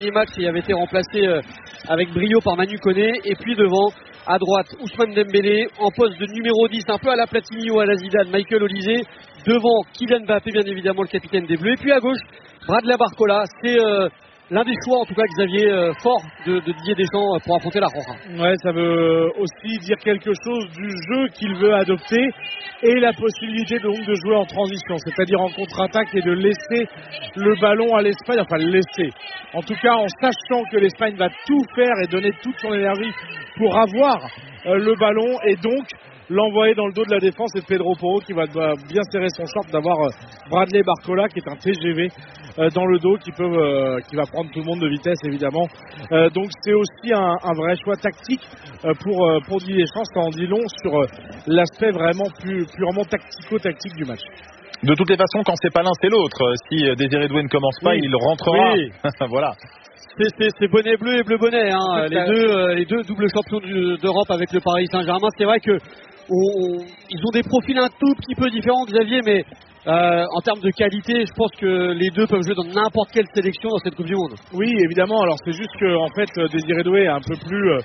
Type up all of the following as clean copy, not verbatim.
match et avait été remplacé avec brio par Manu Koné. Et puis devant, à droite, Ousmane Dembélé, en poste de numéro 10, un peu à la Platini ou à la Zidane, Michael Olise. Devant, Kylian Mbappé, bien évidemment, le capitaine des Bleus. Et puis à gauche, Bradley Barcola. C'est l'un des choix, en tout cas, Xavier, fort de Didier Deschamps pour affronter la Roja. Ouais, ça veut aussi dire quelque chose du jeu qu'il veut adopter et la possibilité donc de jouer en transition, c'est-à-dire en contre-attaque et de laisser le ballon à l'Espagne, enfin le laisser. En tout cas, en sachant que l'Espagne va tout faire et donner toute son énergie pour avoir le ballon et donc l'envoyer dans le dos de la défense et de Pedro Porro qui va bien serrer son short d'avoir Bradley Barcola qui est un TGV dans le dos qui va prendre tout le monde de vitesse évidemment. Donc c'est aussi un vrai choix tactique pour Didier Deschamps, ça en dit long sur l'aspect vraiment purement tactico-tactique du match. De toutes les façons, quand c'est pas l'un, c'est l'autre. Si Désiré Doué ne commence pas, il rentrera. Oui. Voilà. C'est bonnet bleu et bleu bonnet, hein. Les deux doubles champions d'Europe avec le Paris Saint-Germain. C'est vrai que ils ont des profils un tout petit peu différents, Xavier, mais en termes de qualité, je pense que les deux peuvent jouer dans n'importe quelle sélection dans cette Coupe du Monde. Oui, évidemment. Alors c'est juste que en fait, Désiré Doué est un peu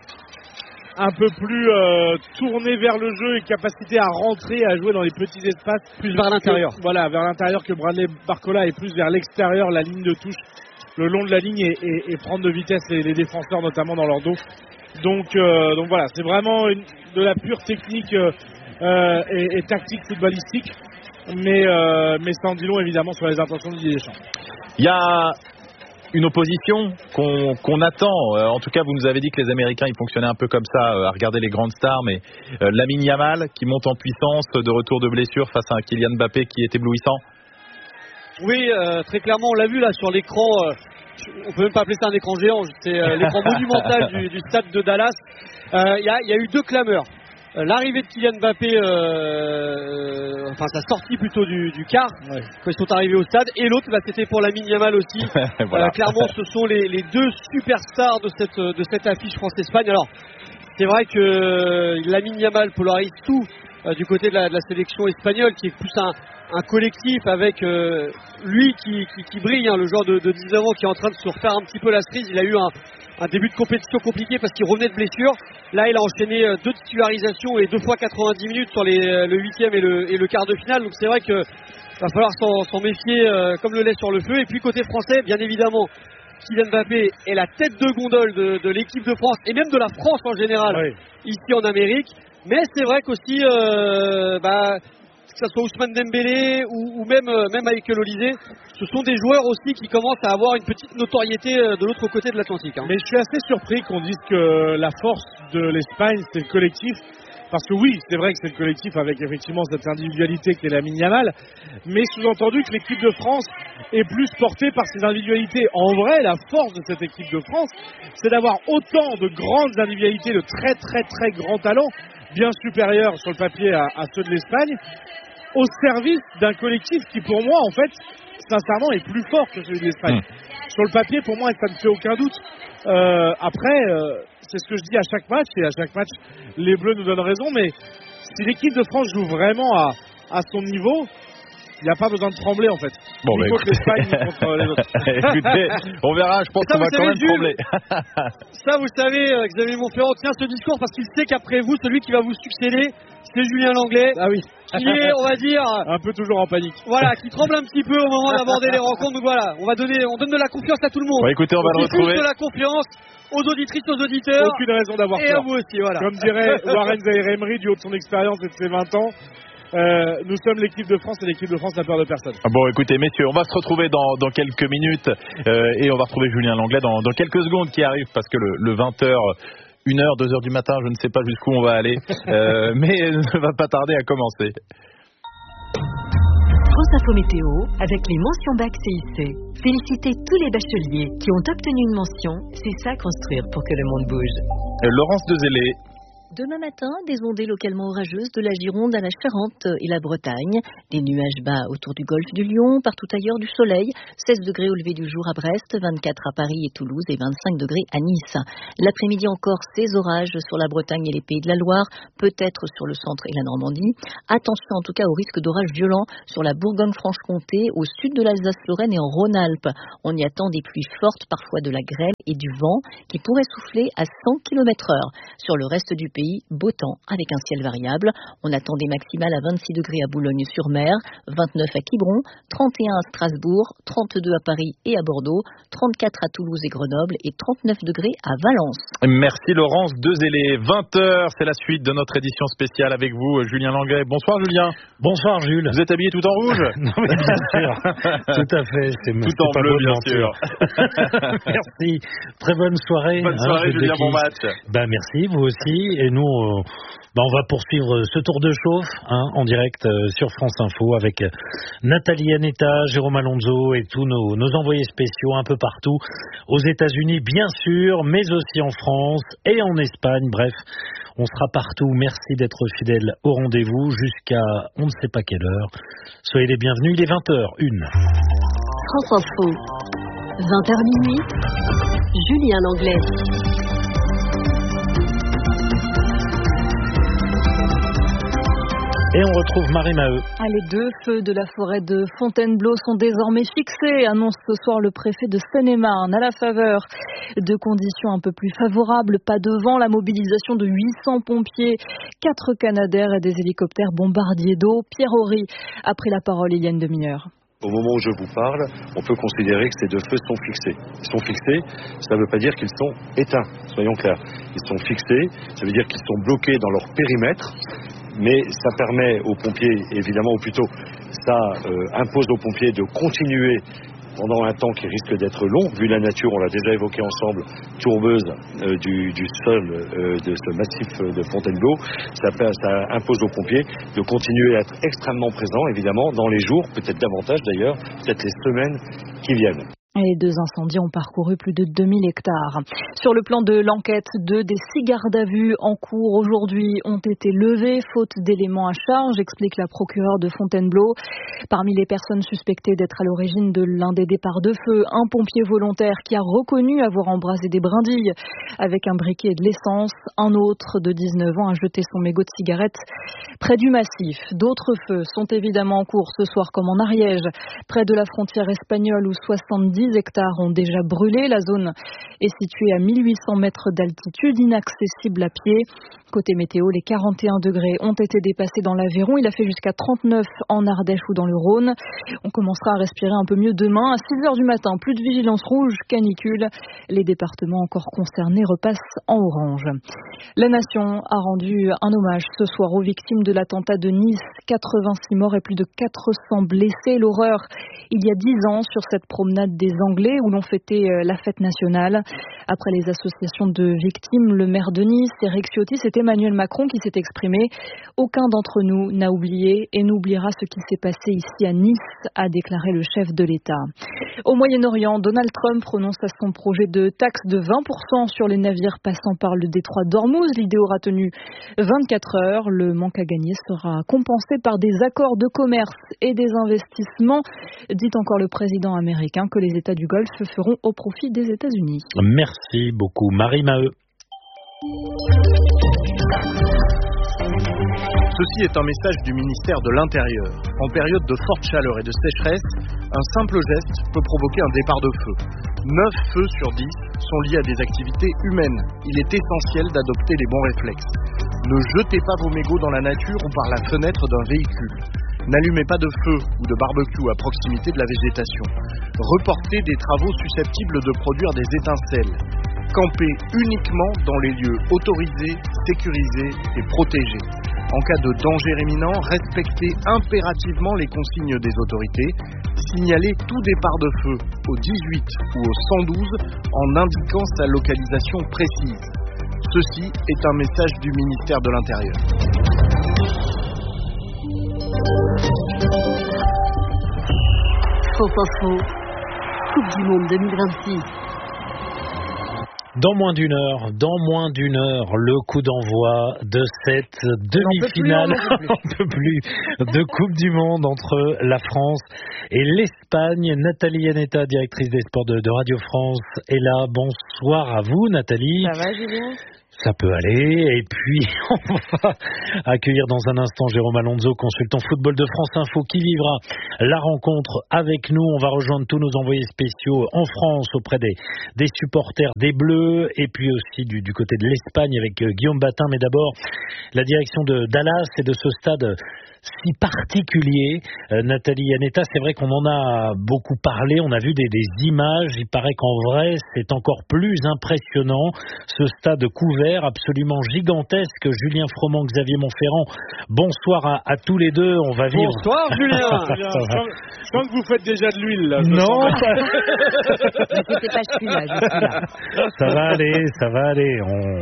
plus tourné vers le jeu et capacité à rentrer, à jouer dans les petits espaces, plus vers l'intérieur. Voilà, vers l'intérieur que Bradley Barcola est plus vers l'extérieur, la ligne de touche, le long de la ligne et prendre de vitesse les défenseurs notamment dans leur dos. Donc voilà, c'est vraiment de la pure technique et tactique footballistique, mais ça en dit long évidemment sur les intentions de Didier Deschamps. Il y a une opposition qu'on attend. En tout cas, vous nous avez dit que les Américains ils fonctionnaient un peu comme ça, à regarder les grandes stars, mais Lamine Yamal qui monte en puissance de retour de blessure face à un Kylian Mbappé qui est éblouissant. Oui, très clairement, on l'a vu là sur l'écran. On peut même pas appeler ça un écran géant, c'est l'écran monumental du stade de Dallas. Il y a eu deux clameurs. L'arrivée de Kylian Mbappé, enfin sa sortie plutôt du car, ouais, quand ils sont arrivés au stade, et l'autre, c'était pour Lamine Yamal aussi. Voilà. Clairement, ce sont les deux superstars de cette affiche France-Espagne. Alors, c'est vrai que Lamine Yamal polarise tout du côté de la sélection espagnole, qui est plus un collectif avec lui qui brille, hein, le joueur de 19 ans qui est en train de se refaire un petit peu la cerise. Il a eu un début de compétition compliqué parce qu'il revenait de blessure. Là, il a enchaîné 2 titularisations et 2 fois 90 minutes sur le 8e et le quart de finale. Donc c'est vrai que va falloir s'en méfier comme le lait sur le feu. Et puis côté français, bien évidemment, Kylian Mbappé est la tête de gondole de l'équipe de France et même de la France en général, oui, ici en Amérique. Mais c'est vrai qu'aussi, que ce soit Ousmane Dembélé ou même Michael Olise, ce sont des joueurs aussi qui commencent à avoir une petite notoriété de l'autre côté de l'Atlantique. Hein. Mais je suis assez surpris qu'on dise que la force de l'Espagne, c'est le collectif. Parce que oui, c'est vrai que c'est le collectif avec effectivement cette individualité qui est Lamine Yamal, mais sous-entendu que l'équipe de France est plus portée par ses individualités. En vrai, la force de cette équipe de France, c'est d'avoir autant de grandes individualités, de très très très grands talents, bien supérieurs sur le papier à ceux de l'Espagne, au service d'un collectif qui pour moi en fait sincèrement est plus fort que celui de l'Espagne. Sur le papier pour moi ça ne fait aucun doute. Après c'est ce que je dis à chaque match et à chaque match les Bleus nous donnent raison, mais si l'équipe de France joue vraiment à son niveau, il n'y a pas besoin de trembler en fait. Bon, ni contre l'Espagne ni contre les autres. Écoutez, on verra, je pense qu'on va quand même trembler. Ça vous savez, Xavier Monferrand tient ce discours parce qu'il sait qu'après vous, celui qui va vous succéder, c'est Julien Langlais. Ah oui. Qui est, on va dire, un peu toujours en panique. Voilà, qui tremble un petit peu au moment d'aborder les rencontres. Donc voilà, on donne de la confiance à tout le monde. Bon, écoutez, on va le retrouver. De la confiance aux auditrices, aux auditeurs. Aucune raison d'avoir peur. Et à vous aussi, voilà. Comme dirait Warren Zaïre-Emery, du haut de son expérience et de ses 20 ans. Nous sommes l'équipe de France et l'équipe de France n'a peur de personne. Bon, écoutez, messieurs, on va se retrouver dans quelques minutes et on va retrouver Julien Langlais dans quelques secondes qui arrive parce que le 20h, 1h, 2h du matin, je ne sais pas jusqu'où on va aller, mais ne va pas tarder à commencer. France Info Météo avec les mentions bac CIC. Félicitez tous les bacheliers qui ont obtenu une mention. C'est ça construire pour que le monde bouge. Laurence Dezélé. Demain matin, des ondées localement orageuses de la Gironde à la Charente et la Bretagne. Des nuages bas autour du golfe du Lion, partout ailleurs du soleil. 16 degrés au lever du jour à Brest, 24 à Paris et Toulouse et 25 degrés à Nice. L'après-midi encore, ces orages sur la Bretagne et les Pays de la Loire, peut-être sur le centre et la Normandie. Attention en tout cas au risque d'orages violents sur la Bourgogne-Franche-Comté, au sud de l'Alsace-Lorraine et en Rhône-Alpes. On y attend des pluies fortes, parfois de la grêle et du vent qui pourraient souffler à 100 km/h. Sur le reste du pays, beau temps avec un ciel variable. On attend des maximales à 26 degrés à Boulogne-sur-Mer, 29 à Quiberon, 31 à Strasbourg, 32 à Paris et à Bordeaux, 34 à Toulouse et Grenoble et 39 degrés à Valence. Merci Laurence Dezélé. 20h, c'est la suite de notre édition spéciale avec vous, Julien Langlais. Bonsoir Julien. Bonsoir Jules. Vous êtes habillé tout en rouge? Non mais bien sûr, tout à fait. Tout en bleu bien sûr. Merci. Très bonne soirée. Bonne soirée Julien, bon match. Merci, vous aussi. Et nous, on va poursuivre ce tour de chauffe en direct sur France Info avec Nathalie Aneta, Jérôme Alonso et tous nos envoyés spéciaux un peu partout, aux États-Unis bien sûr, mais aussi en France et en Espagne. Bref, on sera partout. Merci d'être fidèles au rendez-vous jusqu'à on ne sait pas quelle heure. Soyez les bienvenus, il est 20h01. France Info, 20h minuit, Julien Langlais. Et on retrouve Marie Maheu. Les deux feux de la forêt de Fontainebleau sont désormais fixés, annonce ce soir le préfet de Seine-et-Marne, à la faveur de conditions un peu plus favorables. Pas de vent, la mobilisation de 800 pompiers, 4 Canadair et des hélicoptères bombardiers d'eau. Pierre Horry a pris la parole il y a une demi-heure. Au moment où je vous parle, on peut considérer que ces deux feux sont fixés. Ils sont fixés, ça ne veut pas dire qu'ils sont éteints, soyons clairs. Ils sont fixés, ça veut dire qu'ils sont bloqués dans leur périmètre. Mais ça permet aux pompiers, évidemment, ou plutôt, ça impose aux pompiers de continuer pendant un temps qui risque d'être long, vu la nature, on l'a déjà évoqué ensemble, tourbeuse du sol de ce massif de Fontainebleau. Ça impose aux pompiers de continuer à être extrêmement présents, évidemment, dans les jours, peut-être davantage d'ailleurs, peut-être les semaines qui viennent. Les deux incendies ont parcouru plus de 2000 hectares. Sur le plan de l'enquête, 2 des 6 gardes à vue en cours aujourd'hui ont été levés, faute d'éléments à charge, explique la procureure de Fontainebleau. Parmi les personnes suspectées d'être à l'origine de l'un des départs de feu, un pompier volontaire qui a reconnu avoir embrasé des brindilles avec un briquet et de l'essence. Un autre de 19 ans a jeté son mégot de cigarette près du massif. D'autres feux sont évidemment en cours ce soir comme en Ariège, près de la frontière espagnole où 70 hectares ont déjà brûlé. La zone est située à 1800 mètres d'altitude, inaccessible à pied. Côté météo, les 41 degrés ont été dépassés dans l'Aveyron. Il a fait jusqu'à 39 en Ardèche ou dans le Rhône. On commencera à respirer un peu mieux demain. À 6h du matin, plus de vigilance rouge, canicule. Les départements encore concernés repassent en orange. La Nation a rendu un hommage ce soir aux victimes de l'attentat de Nice. 86 morts et plus de 400 blessés. L'horreur il y a 10 ans sur cette promenade des Anglais où l'on fêtait la fête nationale. Après les associations de victimes, le maire de Nice, Éric Ciotti, c'est Emmanuel Macron qui s'est exprimé. Aucun d'entre nous n'a oublié et n'oubliera ce qui s'est passé ici à Nice, a déclaré le chef de l'État. Au Moyen-Orient, Donald Trump renonce à son projet de taxe de 20% sur les navires passant par le détroit d'Ormuz. L'idée aura tenu 24 heures. Le manque à gagner sera compensé par des accords de commerce et des investissements, dit encore le président américain, que les États du Golfe feront au profit des États-Unis. Merci beaucoup, Marie Maheu. Ceci est un message du ministère de l'Intérieur. En période de forte chaleur et de sécheresse, un simple geste peut provoquer un départ de feu. 9 feux sur 10 sont liés à des activités humaines. Il est essentiel d'adopter les bons réflexes. Ne jetez pas vos mégots dans la nature ou par la fenêtre d'un véhicule. N'allumez pas de feu ou de barbecue à proximité de la végétation. Reportez des travaux susceptibles de produire des étincelles. Campez uniquement dans les lieux autorisés, sécurisés et protégés. En cas de danger imminent, respectez impérativement les consignes des autorités. Signalez tout départ de feu au 18 ou au 112 en indiquant sa localisation précise. Ceci est un message du ministère de l'Intérieur. Faux, Coupe du Monde 2026. Dans moins d'une heure, le coup d'envoi de cette demi-finale, on peut plus, de Coupe du Monde entre la France et l'Espagne. Nathalie Yanetta, directrice des sports de Radio France, est là. Bonsoir à vous, Nathalie. Ça va, Julien ? Ça peut aller. Et puis, on va accueillir dans un instant Jérôme Alonso, consultant football de France Info, qui vivra la rencontre avec nous. On va rejoindre tous nos envoyés spéciaux en France auprès des supporters des Bleus et puis aussi du côté de l'Espagne avec Guillaume Batin. Mais d'abord, la direction de Dallas et de ce stade si particulier. Nathalie Yanetta, c'est vrai qu'on en a beaucoup parlé, on a vu des images, il paraît qu'en vrai c'est encore plus impressionnant, ce stade couvert absolument gigantesque. Julien Froment, Xavier Montferrand, bonsoir à tous les deux, on va vivre... Bonsoir Julien. Je sens que vous faites déjà de l'huile là. Non, C'était pas celui-là. ça va aller,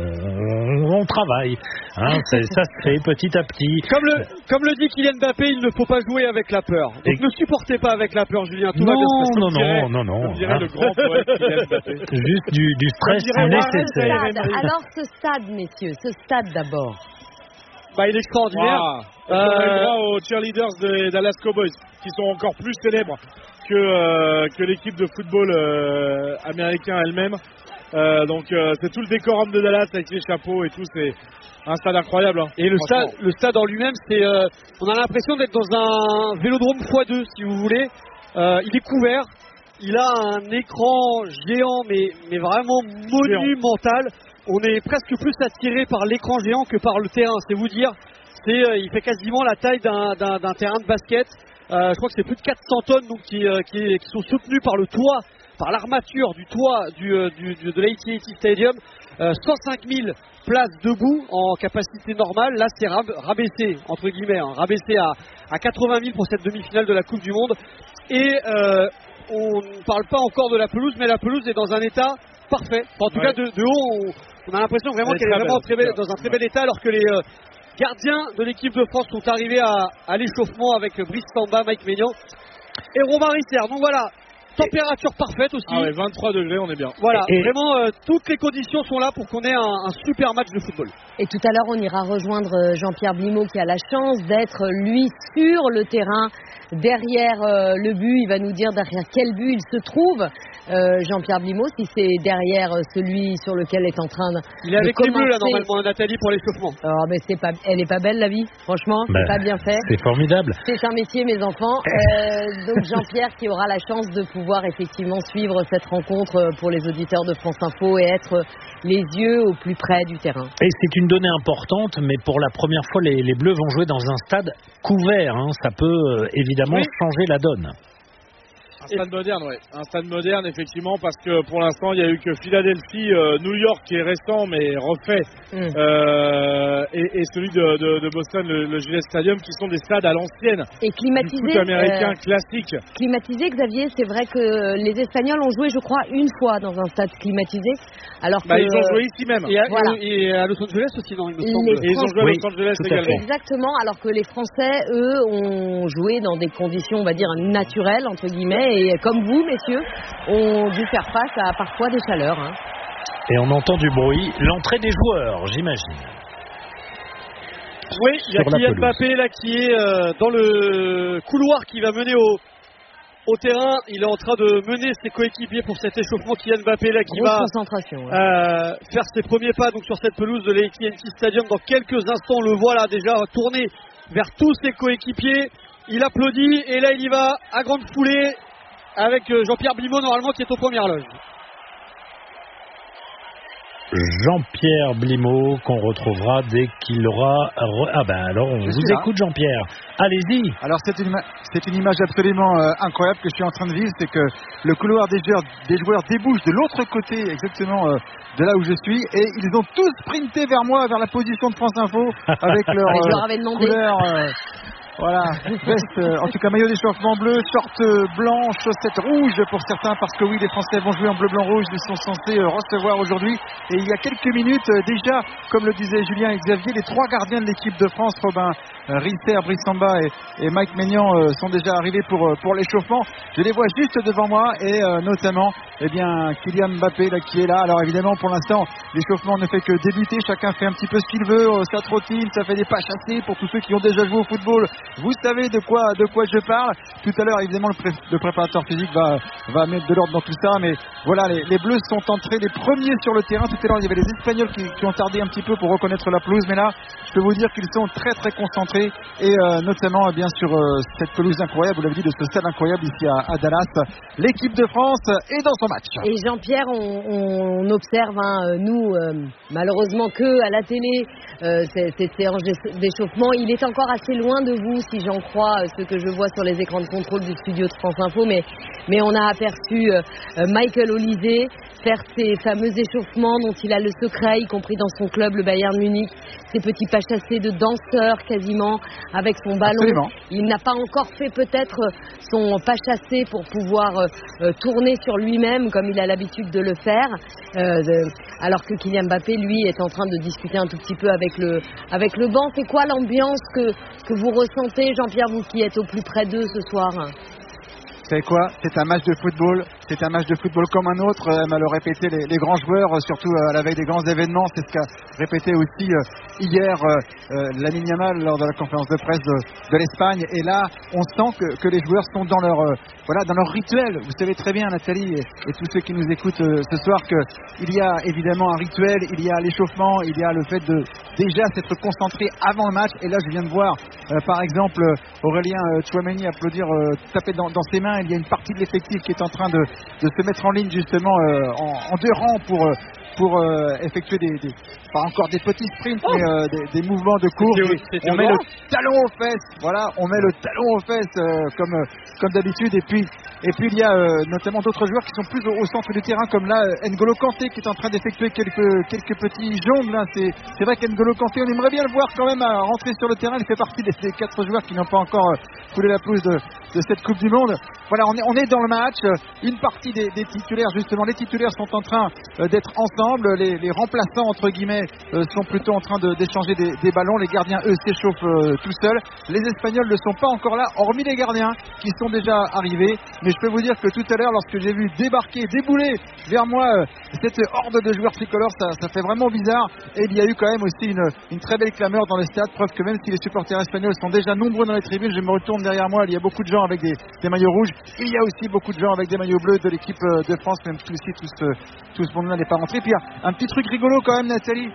on travaille, hein, ça se fait petit à petit. Comme le dit Kylian Mbappé, il ne faut pas jouer avec la peur. Donc ne supportez pas avec la peur, Julien. Tout va bien se passer. Non. Je dirais le grand poète Kylian Mbappé. Juste du stress nécessaire. Alors ce stade, messieurs, ce stade d'abord. Bah, il est extraordinaire. On a le droit aux cheerleaders des Dallas Cowboys, qui sont encore plus célèbres que l'équipe de football américain elle-même. Donc c'est tout le décorum de Dallas avec les chapeaux et tout, c'est un stade incroyable. Hein. Et le stade en lui-même, on a l'impression d'être dans un vélodrome x2 si vous voulez. Il est couvert, il a un écran géant mais vraiment monumental. On est presque plus attiré par l'écran géant que par le terrain, c'est vous dire. Il fait quasiment la taille d'un terrain de basket. Je crois que c'est plus de 400 tonnes donc, qui sont soutenues par le toit, par l'armature du toit de l'AT&T Stadium. 105 000 places debout en capacité normale. Là, c'est rabaissé, entre guillemets, rabaissé à 80 000 pour cette demi-finale de la Coupe du Monde. Et on ne parle pas encore de la pelouse, mais la pelouse est dans un état parfait. En tout cas, de haut, on a l'impression vraiment qu'elle est vraiment dans un très bel état, alors que les gardiens de l'équipe de France sont arrivés à l'échauffement avec Brice Samba, Mike Maignan et Romain Risser. Donc voilà, température parfaite aussi. 23 degrés, on est bien. Voilà, vraiment toutes les conditions sont là pour qu'on ait un super match de football. Et tout à l'heure, on ira rejoindre Jean-Pierre Blimaud qui a la chance d'être, lui, sur le terrain, derrière le but. Il va nous dire derrière quel but il se trouve. Jean-Pierre Blimaud, si c'est derrière celui sur lequel est en train de il est avec les Bleus là normalement, Nathalie, pour l'échauffement. Oh, mais elle est pas belle la vie, franchement, c'est pas bien fait. C'est formidable. C'est un métier, mes enfants. Donc Jean-Pierre qui aura la chance de pouvoir effectivement suivre cette rencontre pour les auditeurs de France Info et être les yeux au plus près du terrain. Et c'est une donnée importante, mais pour la première fois, les Bleus vont jouer dans un stade couvert. Hein. Ça peut évidemment changer la donne. Un stade moderne, oui. Un stade moderne, effectivement, parce que pour l'instant, il n'y a eu que Philadelphie, New York qui est récent, mais refait, et celui de Boston, le Gillette Stadium, qui sont des stades à l'ancienne. Et climatisés. Du foot américain classique. Climatisé, Xavier, c'est vrai que les Espagnols ont joué, je crois, une fois dans un stade climatisé. Alors que ils ont joué ici même. Et à Los Angeles aussi, non, il me semble. Et ils ont joué à Los Angeles également. Exactement, alors que les Français, eux, ont joué dans des conditions, on va dire, naturelles, entre guillemets. Et comme vous, messieurs, ont dû faire face à parfois des chaleurs. Hein. Et on entend du bruit, l'entrée des joueurs, j'imagine. Oui, il y a Kylian Mbappé là qui est dans le couloir qui va mener au terrain. Il est en train de mener ses coéquipiers pour cet échauffement. Kylian Mbappé là qui va faire ses premiers pas donc sur cette pelouse de l'AT&T Stadium. Dans quelques instants, on le voit là déjà tourner vers tous ses coéquipiers. Il applaudit et là il y va à grande foulée avec Jean-Pierre Blimaud normalement qui est aux premières loges. Jean-Pierre Blimaud qu'on retrouvera dès qu'il aura... alors on vous écoute Jean-Pierre. Allez-y. Alors c'est une image absolument incroyable que je suis en train de vivre, c'est que le couloir des joueurs débouche de l'autre côté exactement de là où je suis et ils ont tous sprinté vers moi, vers la position de France Info avec leur couleur Voilà, veste, en tout cas maillot d'échauffement bleu, short blanc, chaussettes rouges pour certains, parce que oui, les Français vont jouer en bleu, blanc, rouge. Ils sont censés recevoir aujourd'hui. Et il y a quelques minutes, déjà, comme le disait Julien et Xavier, les 3 gardiens de l'équipe de France, Robin Risser, Brice Samba et Mike Maignan, sont déjà arrivés pour l'échauffement. Je les vois juste devant moi, et notamment Kylian Mbappé là, qui est là. Alors évidemment, pour l'instant, l'échauffement ne fait que débuter. Chacun fait un petit peu ce qu'il veut, ça trottine, ça fait des pas chassés. Pour tous ceux qui ont déjà joué au football, vous savez de quoi je parle. Tout à l'heure, évidemment, le préparateur physique va mettre de l'ordre dans tout ça. Mais voilà, les Bleus sont entrés les premiers sur le terrain. Tout à l'heure, il y avait les Espagnols qui ont tardé un petit peu pour reconnaître la pelouse. Mais là, je peux vous dire qu'ils sont très très concentrés. Et notamment, bien sûr, cette pelouse incroyable, vous l'avez dit, de ce stade incroyable ici à Dallas. L'équipe de France est dans son match. Et Jean-Pierre, on observe, nous, malheureusement que à la télé, cette séance d'échauffement. Il est encore assez loin de vous, si j'en crois ce que je vois sur les écrans de contrôle du studio de France Info, mais on a aperçu Michael Olise faire ces fameux échauffements dont il a le secret, y compris dans son club, le Bayern Munich, ces petits pas chassés de danseur quasiment avec son ballon. Absolument. Il n'a pas encore fait peut-être son pas chassé pour pouvoir tourner sur lui-même comme il a l'habitude de le faire, alors que Kylian Mbappé, lui, est en train de discuter un tout petit peu avec le banc. C'est quoi l'ambiance que vous ressentez, Jean-Pierre, vous qui êtes au plus près d'eux ce soir? Vous savez quoi? C'est un match de football. C'est un match de football comme un autre. Aiment le répéter les grands joueurs, surtout à la veille des grands événements. C'est ce qu'a répété aussi hier Lamine Yamal lors de la conférence de presse de l'Espagne. Et là, on sent que les joueurs sont dans leur rituel. Vous savez très bien, Nathalie, et tous ceux qui nous écoutent ce soir, qu'il y a évidemment un rituel, il y a l'échauffement, il y a le fait de déjà s'être concentré avant le match. Et là, je viens de voir, par exemple, Aurélien Tchouameni applaudir, taper dans ses mains. Il y a une partie de l'effectif qui est en train de se mettre en ligne justement en 2 rangs pour effectuer pas encore des petits sprints, mais des mouvements de course. On met le talon aux fesses, voilà, on met le talon aux fesses comme d'habitude. Et puis il y a notamment d'autres joueurs qui sont plus au centre du terrain, comme là N'Golo Kanté qui est en train d'effectuer quelques petits jongles. Là. C'est vrai qu'N'Golo Kanté, on aimerait bien le voir quand même à rentrer sur le terrain. Il fait partie des 4 joueurs qui n'ont pas encore foulé la pelouse de cette Coupe du Monde. Voilà, on est dans le match. Une partie des titulaires, justement, les titulaires sont en train d'être ensemble. Les remplaçants, entre guillemets, sont plutôt en train d'échanger des ballons. Les gardiens, eux, s'échauffent tout seuls. Les Espagnols ne sont pas encore là, hormis les gardiens qui sont déjà arrivés. Mais je peux vous dire que tout à l'heure, lorsque j'ai vu débouler vers moi cette horde de joueurs tricolores, ça fait vraiment bizarre. Et il y a eu quand même aussi une très belle clameur dans le stade, preuve que même si les supporters espagnols sont déjà nombreux dans les tribunes, je me retourne derrière moi, il y a beaucoup de gens avec des maillots rouges. Il y a aussi beaucoup de gens avec des maillots bleus de l'équipe de France, même si tout ce monde-là n'est pas rentré. Puis il y a un petit truc rigolo quand même, Nathalie,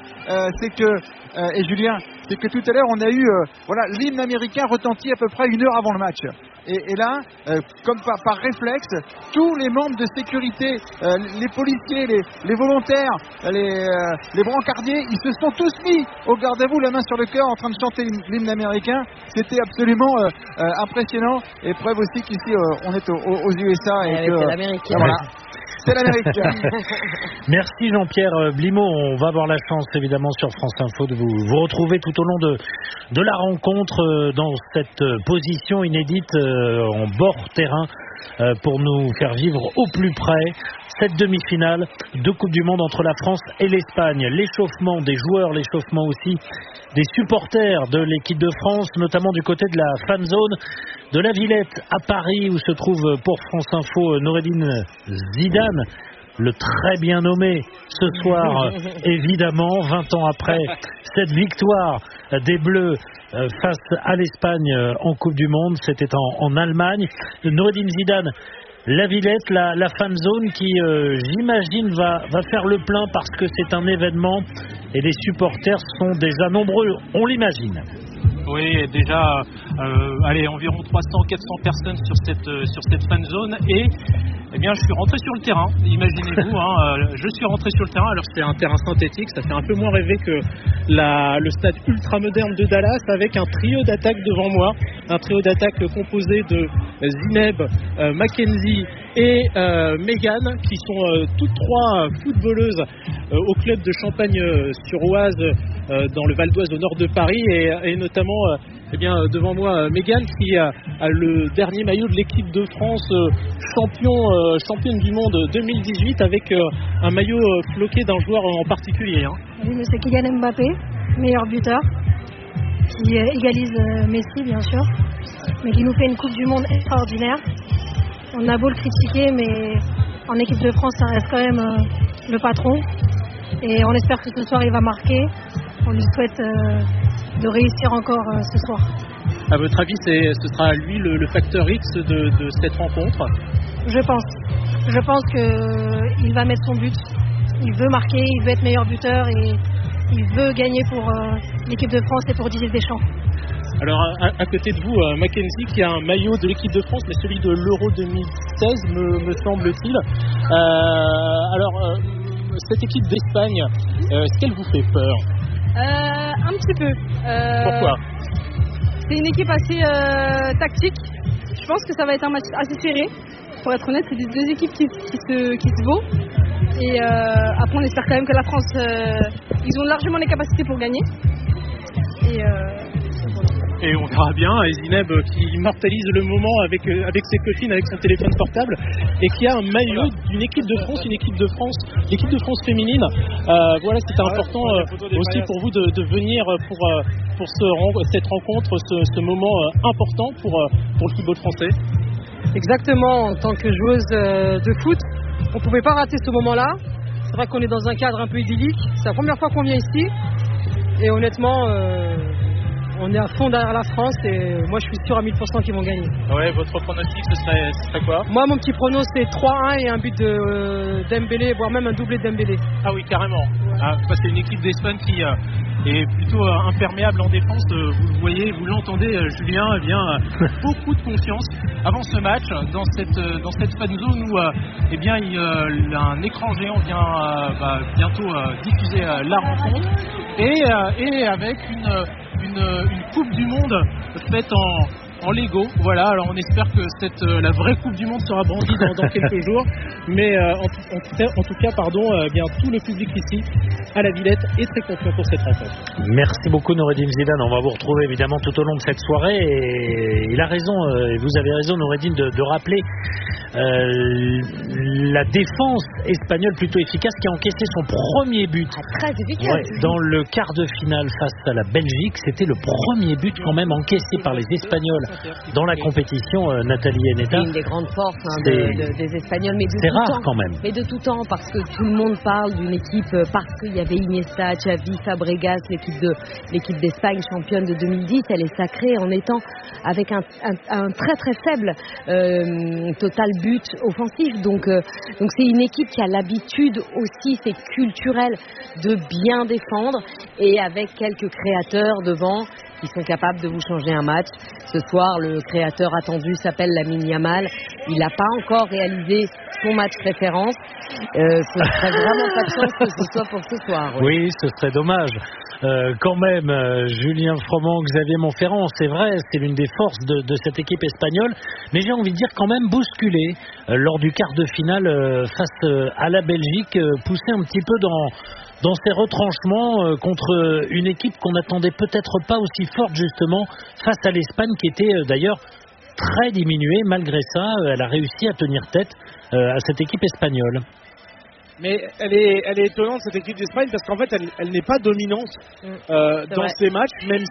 et Julien, c'est que tout à l'heure on a eu l'hymne américain retentit à peu près 1 heure avant le match. Et là, comme par réflexe, tous les membres de sécurité, les policiers, les volontaires, les brancardiers, ils se sont tous mis au garde-à-vous, la main sur le cœur, en train de chanter l'hymne américain. C'était absolument impressionnant. Et preuve aussi qu'ici, on est aux USA. Et que, c'est l'Amérique. Voilà. C'est l'Amérique. Merci Jean-Pierre Blimaud. On va avoir la chance évidemment sur France Info de vous retrouver tout au long de la rencontre dans cette position inédite en bord terrain pour nous faire vivre au plus près cette demi-finale de Coupe du Monde entre la France et l'Espagne. L'échauffement des joueurs, l'échauffement aussi des supporters de l'équipe de France, notamment du côté de la fan zone de la Villette à Paris, où se trouve pour France Info Noureddine Zidane, le très bien nommé ce soir, évidemment, 20 ans après cette victoire des Bleus face à l'Espagne en Coupe du Monde. C'était en Allemagne. Noureddine Zidane, la Villette, la fan zone qui, j'imagine, va faire le plein parce que c'est un événement et les supporters sont déjà nombreux, on l'imagine. Oui, déjà environ 300-400 personnes sur cette fan zone et eh bien, je suis rentré sur le terrain, imaginez-vous, je suis rentré sur le terrain, alors c'est un terrain synthétique, ça fait un peu moins rêver que le stade ultra moderne de Dallas, avec un trio d'attaque devant moi, un trio d'attaque composé de Zineb, Mackenzie et Megan, qui sont toutes 3 footballeuses au club de Champagne-sur-Oise, dans le Val d'Oise au nord de Paris, et notamment devant moi Mégane qui a le dernier maillot de l'équipe de France championne du monde 2018 avec un maillot floqué d'un joueur en particulier. Oui, mais c'est Kylian Mbappé, meilleur buteur, qui égalise Messi bien sûr, mais qui nous fait une Coupe du Monde extraordinaire. On a beau le critiquer, mais en équipe de France, ça reste quand même le patron. Et on espère que ce soir, il va marquer. On lui souhaite de réussir encore ce soir. À votre avis, ce sera lui le facteur X de cette rencontre? Je pense qu'il va mettre son but. Il veut marquer, il veut être meilleur buteur et il veut gagner pour l'équipe de France et pour Didier Deschamps. Alors à côté de vous, Mackenzie qui a un maillot de l'équipe de France, mais celui de l'Euro 2016 me semble-t-il. Alors cette équipe d'Espagne, est-ce qu'elle vous fait peur? Un petit peu. Pourquoi? C'est une équipe assez tactique. Je pense que ça va être un match assez serré. Pour être honnête, c'est des deux équipes qui se vaut. Et après, on espère quand même que la France, ils ont largement les capacités pour gagner. Et on verra bien, et Zineb qui immortalise le moment avec ses copines, avec son téléphone portable, et qui a un maillot d'une équipe de France, l'équipe de France féminine. Voilà, c'était important aussi pour vous de venir pour cette rencontre, ce moment important pour le football français. Exactement, en tant que joueuse de foot, on ne pouvait pas rater ce moment-là. C'est vrai qu'on est dans un cadre un peu idyllique. C'est la première fois qu'on vient ici, et honnêtement, on est à fond derrière la France et moi je suis sûr à 1000% qu'ils vont gagner. Ouais, votre pronostic ce serait quoi? Moi mon petit prono c'est 3-1 et un but de Dembélé, voire même un doublé de Dembélé. Ah oui, carrément. C'est une équipe d'Espagne qui est plutôt imperméable en défense. Vous le voyez, vous l'entendez, Julien, beaucoup de confiance avant ce match dans cette fan zone où un écran géant vient bientôt diffuser la rencontre et avec une Coupe du Monde faite en Lego. Voilà, alors on espère que la vraie Coupe du Monde sera brandie dans quelques jours. Mais en tout cas, tout le public ici à la Villette est très confiant pour cette rencontre. Merci beaucoup Noureddine Zidane. On va vous retrouver évidemment tout au long de cette soirée. Et il a raison, et vous avez raison Noureddine, de rappeler la défense espagnole plutôt efficace qui a encaissé son premier but. Très efficace. Dans le quart de finale face à la Belgique, c'était le premier but quand même encaissé par les Espagnols dans la compétition. Nathalie Eneta. C'est une des grandes forces des Espagnols, mais c'est rare quand même. Mais de tout temps, parce que tout le monde parle d'une équipe, parce qu'il y avait Iniesta, Xavi, Fabregas, l'équipe d'Espagne championne de 2010, elle est sacrée en étant avec un très très faible total but offensif. Donc c'est une équipe qui a l'habitude aussi, c'est culturel, de bien défendre et avec quelques créateurs devant qui sont capables de vous changer un match. Ce soir, le créateur attendu s'appelle Lamine Yamal. Il n'a pas encore réalisé son match référence. Ce serait vraiment pas de chance que ce soit pour ce soir. Oui, ce serait dommage. Quand même, Julien Froment, Xavier Montferrand, c'est vrai, c'est l'une des forces de cette équipe espagnole, mais j'ai envie de dire quand même bousculé lors du quart de finale face à la Belgique, poussé un petit peu dans ses retranchements contre une équipe qu'on n'attendait peut-être pas aussi forte justement face à l'Espagne qui était d'ailleurs très diminuée. Malgré ça, elle a réussi à tenir tête à cette équipe espagnole. Mais elle est étonnante cette équipe d'Espagne parce qu'en fait elle n'est pas dominante dans ces matchs, même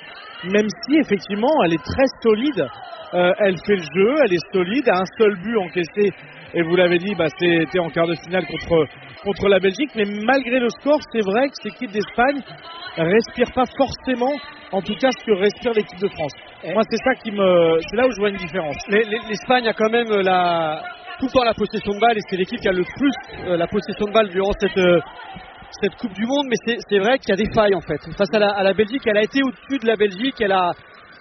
si effectivement elle est très solide. Elle fait le jeu, elle est solide, a un seul but encaissé et vous l'avez dit, c'était en quart de finale contre la Belgique, mais malgré le score, c'est vrai que cette équipe d'Espagne respire pas forcément, en tout cas ce que respire l'équipe de France. Moi c'est là où je vois une différence. L'Espagne a quand même tout le temps la possession de balle et c'est l'équipe qui a le plus la possession de balle durant cette Coupe du Monde, mais c'est vrai qu'il y a des failles en fait. Face à la Belgique, elle a été au-dessus de la Belgique, elle a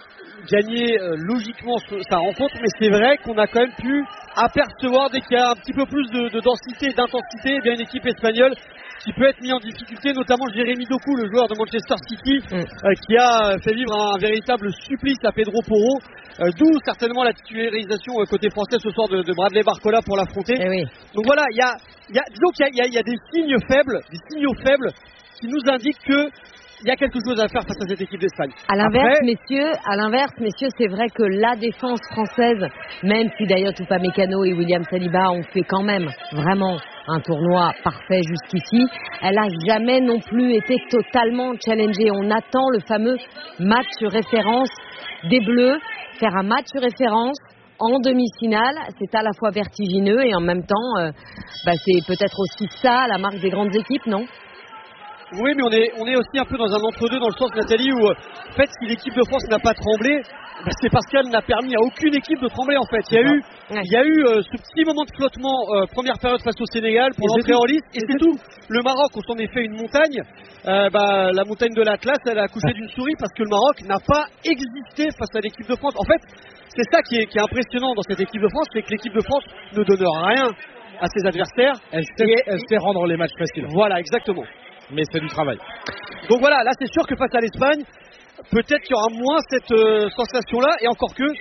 gagné logiquement sa rencontre, mais c'est vrai qu'on a quand même pu apercevoir dès qu'il y a un petit peu plus de densité et d'intensité, bien une équipe espagnole qui peut être mise en difficulté, notamment Jérémy Doku, le joueur de Manchester City, qui a fait vivre un véritable supplice à Pedro Porro, d'où certainement la titularisation côté français ce soir de Bradley Barcola pour l'affronter. Donc voilà, disons qu'il y a des signaux faibles qui nous indiquent que il y a quelque chose à faire face à cette équipe d'Espagne. À l'inverse, messieurs, c'est vrai que la défense française, même si d'ailleurs Upamecano et William Saliba ont fait quand même vraiment un tournoi parfait jusqu'ici, elle n'a jamais non plus été totalement challengée. On attend le fameux match référence des Bleus, faire un match référence en demi-finale, c'est à la fois vertigineux et en même temps, c'est peut-être aussi ça la marque des grandes équipes, non ? Oui, mais on est aussi un peu dans un entre-deux, dans le sens, Nathalie, où en fait, si l'équipe de France n'a pas tremblé, c'est parce qu'elle n'a permis à aucune équipe de trembler, en fait. Il y a eu ce petit moment de flottement, première période face au Sénégal, pour l'entrée en lice, et c'est tout. Le Maroc, on s'en est fait une montagne. La montagne de l'Atlas, elle a accouché d'une souris parce que le Maroc n'a pas existé face à l'équipe de France. En fait, c'est ça qui est impressionnant dans cette équipe de France, c'est que l'équipe de France ne donne rien à ses adversaires. Elle sait rendre les matchs faciles. Voilà, exactement. Mais c'est du travail. Donc voilà, là c'est sûr que face à l'Espagne, peut-être qu'il y aura moins cette sensation-là, et encore que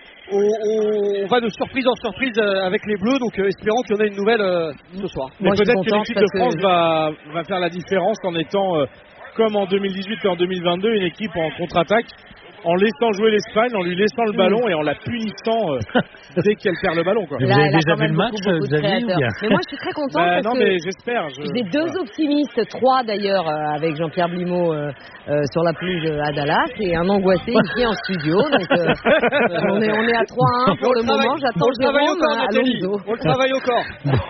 on va de surprise en surprise avec les Bleus, donc espérons qu'il y en a une nouvelle ce soir. Mais peut-être que l'équipe de France va faire la différence en étant, comme en 2018 et en 2022, une équipe en contre-attaque, en laissant jouer l'Espagne, en lui laissant le ballon et en la punissant dès qu'elle perd le ballon. Quoi. Vous avez déjà vu le match, Xavier ? Mais moi, je suis très contente parce mais j'espère. J'ai deux optimistes, trois d'ailleurs, avec Jean-Pierre Blimaud sur la pelouse à Dallas, et un angoissé ici en studio. Donc, on est à 3-1 pour le moment. J'attends Jérôme à Alonso. On le travaille au corps.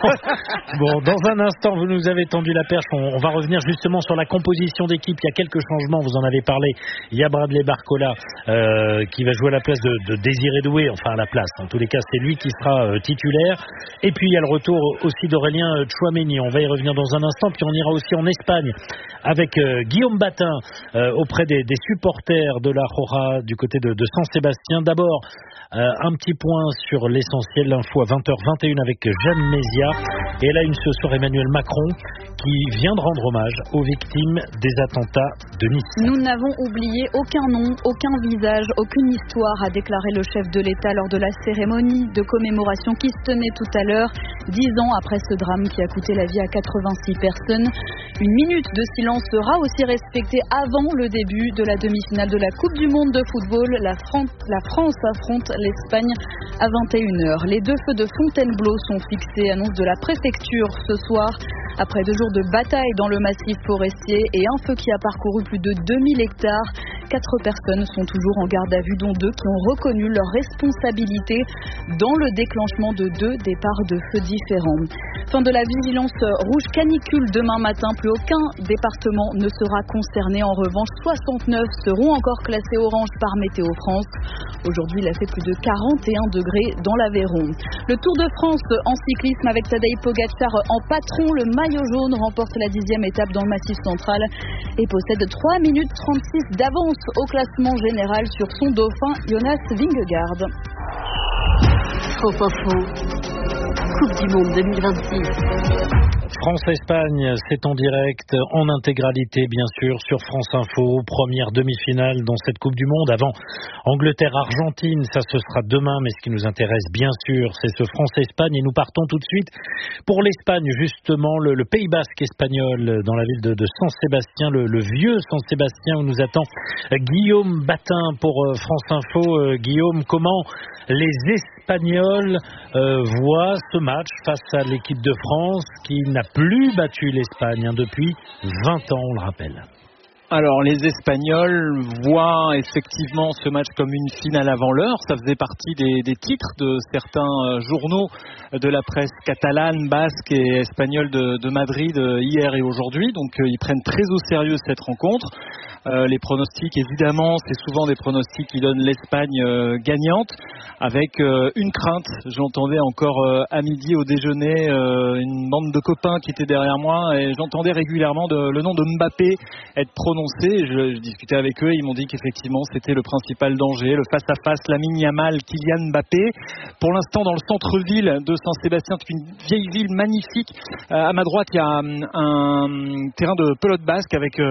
Bon, dans un instant, vous nous avez tendu la perche. On va revenir justement sur la composition d'équipe. Il y a quelques changements, vous en avez parlé. Il y a Bradley Barcola qui va jouer à la place de Désiré Doué, enfin à la place, en tous les cas c'est lui qui sera titulaire, et puis il y a le retour aussi d'Aurélien Tchouaméni, on va y revenir dans un instant, puis on ira aussi en Espagne avec Guillaume Batin auprès des supporters de la Roja du côté de San-Sébastien. D'abord un petit point sur l'essentiel, l'info à 20h21 avec Jeanne Mézia, et elle a une ce soir Emmanuel Macron qui vient de rendre hommage aux victimes des attentats de Nice. Nous n'avons oublié aucun nom, aucun visage, aucune histoire, a déclaré le chef de l'État lors de la cérémonie de commémoration qui se tenait tout à l'heure, 10 ans après ce drame qui a coûté la vie à 86 personnes. Une minute de silence sera aussi respectée avant le début de la demi-finale de la Coupe du Monde de football. La France affronte l'Espagne à 21h. Les deux feux de Fontainebleau sont fixés, annonce de la préfecture ce soir. Après 2 jours de bataille dans le massif forestier et un feu qui a parcouru plus de 2000 hectares, 4 personnes sont toujours en garde à vue, dont 2 qui ont reconnu leur responsabilité dans le déclenchement de 2 départs de feu différents. Fin de la vigilance rouge canicule demain matin. Plus aucun département ne sera concerné. En revanche, 69 seront encore classés orange par Météo France. Aujourd'hui, il a fait plus de 41 degrés dans l'Aveyron. Le Tour de France en cyclisme avec Tadej Pogačar en patron. Le maillot jaune remporte la 10e étape dans le Massif central et possède 3 minutes 36 d'avance au classement général sur son dauphin Jonas Vingegaard. France Info, Coupe du Monde 2026. France-Espagne, c'est en direct, en intégralité bien sûr, sur France Info. Première demi-finale dans cette Coupe du Monde. Avant Angleterre-Argentine, ça ce sera demain, mais ce qui nous intéresse bien sûr, c'est ce France-Espagne. Et nous partons tout de suite pour l'Espagne, justement, le Pays Basque espagnol, dans la ville de San-Sébastien, le vieux San-Sébastien, où nous attend Guillaume Batin pour France Info. Guillaume, comment les Espagnols voient ce match face à l'équipe de France qui n'a plus battu l'Espagne depuis 20 ans, on le rappelle. Alors les Espagnols voient effectivement ce match comme une finale avant l'heure. Ça faisait partie des titres de certains journaux de la presse catalane, basque et espagnole de Madrid hier et aujourd'hui. Donc ils prennent très au sérieux cette rencontre. Les pronostics, évidemment, c'est souvent des pronostics qui donnent l'Espagne gagnante, avec une crainte. J'entendais encore à midi au déjeuner une bande de copains qui étaient derrière moi et j'entendais régulièrement le nom de Mbappé être prononcé. Je discutais avec eux, ils m'ont dit qu'effectivement c'était le principal danger, le face-à-face Lamine Yamal, Kylian Mbappé. Pour l'instant, dans le centre-ville de Saint-Sébastien, c'est une vieille ville magnifique. À ma droite, il y a un terrain de pelote basque avec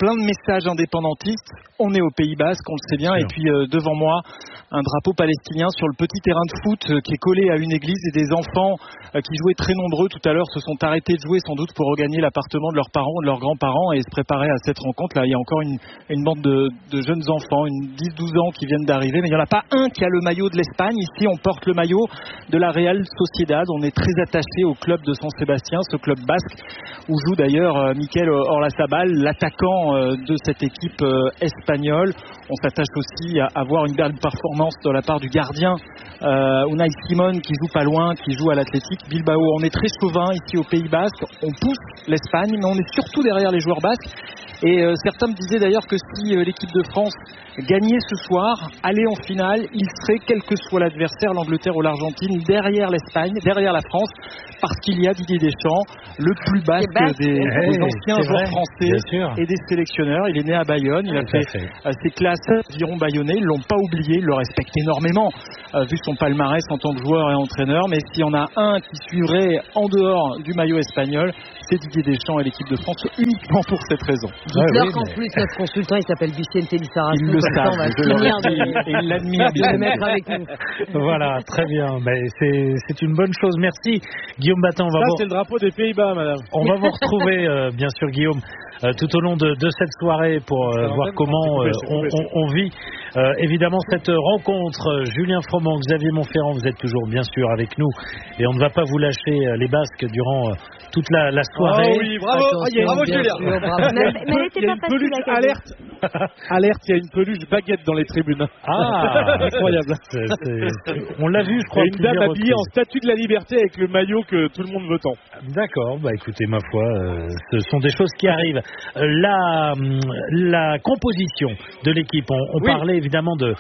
plein de messages indépendantistes. On est au Pays Basque, on le sait bien. Et puis devant moi, un drapeau palestinien sur le petit terrain de foot qui est collé à une église, et des enfants qui jouaient très nombreux tout à l'heure se sont arrêtés de jouer sans doute pour regagner l'appartement de leurs parents, de leurs grands-parents, et se préparer à cette rencontre. Là, il y a encore une bande de jeunes enfants, 10-12 ans qui viennent d'arriver, mais il n'y en a pas un qui a le maillot de l'Espagne. Ici, on porte le maillot de la Real Sociedad. On est très attaché au club de San Sébastien, ce club basque, où joue d'ailleurs Mikel Orlazabal, l'attaquant de cette équipe espagnole. On s'attache aussi à voir une belle performance de la part du gardien Unai Simon, qui joue pas loin, qui joue à l'Athletic Bilbao. On est très chauvin ici au Pays Basque. On pousse l'Espagne, mais on est surtout derrière les joueurs basques. Et certains me disaient d'ailleurs que si l'équipe de France gagnait ce soir, allait en finale, il serait, quel que soit l'adversaire, l'Angleterre ou l'Argentine, derrière l'Espagne, derrière la France, parce qu'il y a Didier Deschamps, le plus basque des anciens joueurs français et des sélectionneurs. Il est né à Bayonne, il a fait ses classes aviron bayonnais, ils ne l'ont pas oublié, ils le respectent énormément, vu son palmarès en tant que joueur et entraîneur. Mais s'il y en a un qui suivrait en dehors du maillot espagnol, c'est Didier Deschamps et l'équipe de France, uniquement pour cette raison. Dites-leur qu'en plus, notre consultant, il s'appelle Vicente Lizarazu. Il le savent, et il l'admire bien. Le mettre avec nous. Voilà, très bien. Mais c'est une bonne chose. Merci, Guillaume Batin. C'est le drapeau des Pays-Bas, madame. On va vous retrouver, bien sûr, Guillaume, tout au long de cette soirée pour voir comment on vit évidemment cette rencontre. Julien Froment, Xavier Montferrand, vous êtes toujours bien sûr avec nous, et on ne va pas vous lâcher les Basques durant toute la soirée. Oh oui, bravo, bravo Julien. Mais elle était pas facile à alerte, il y a une peluche baguette dans les tribunes. Ah, incroyable. On l'a vu, je crois. Et une dame habillée en statue de la liberté avec le maillot que tout le monde veut tant. D'accord, bah écoutez, ma foi, ce sont des choses qui arrivent. La composition de l'équipe, on parlait évidemment de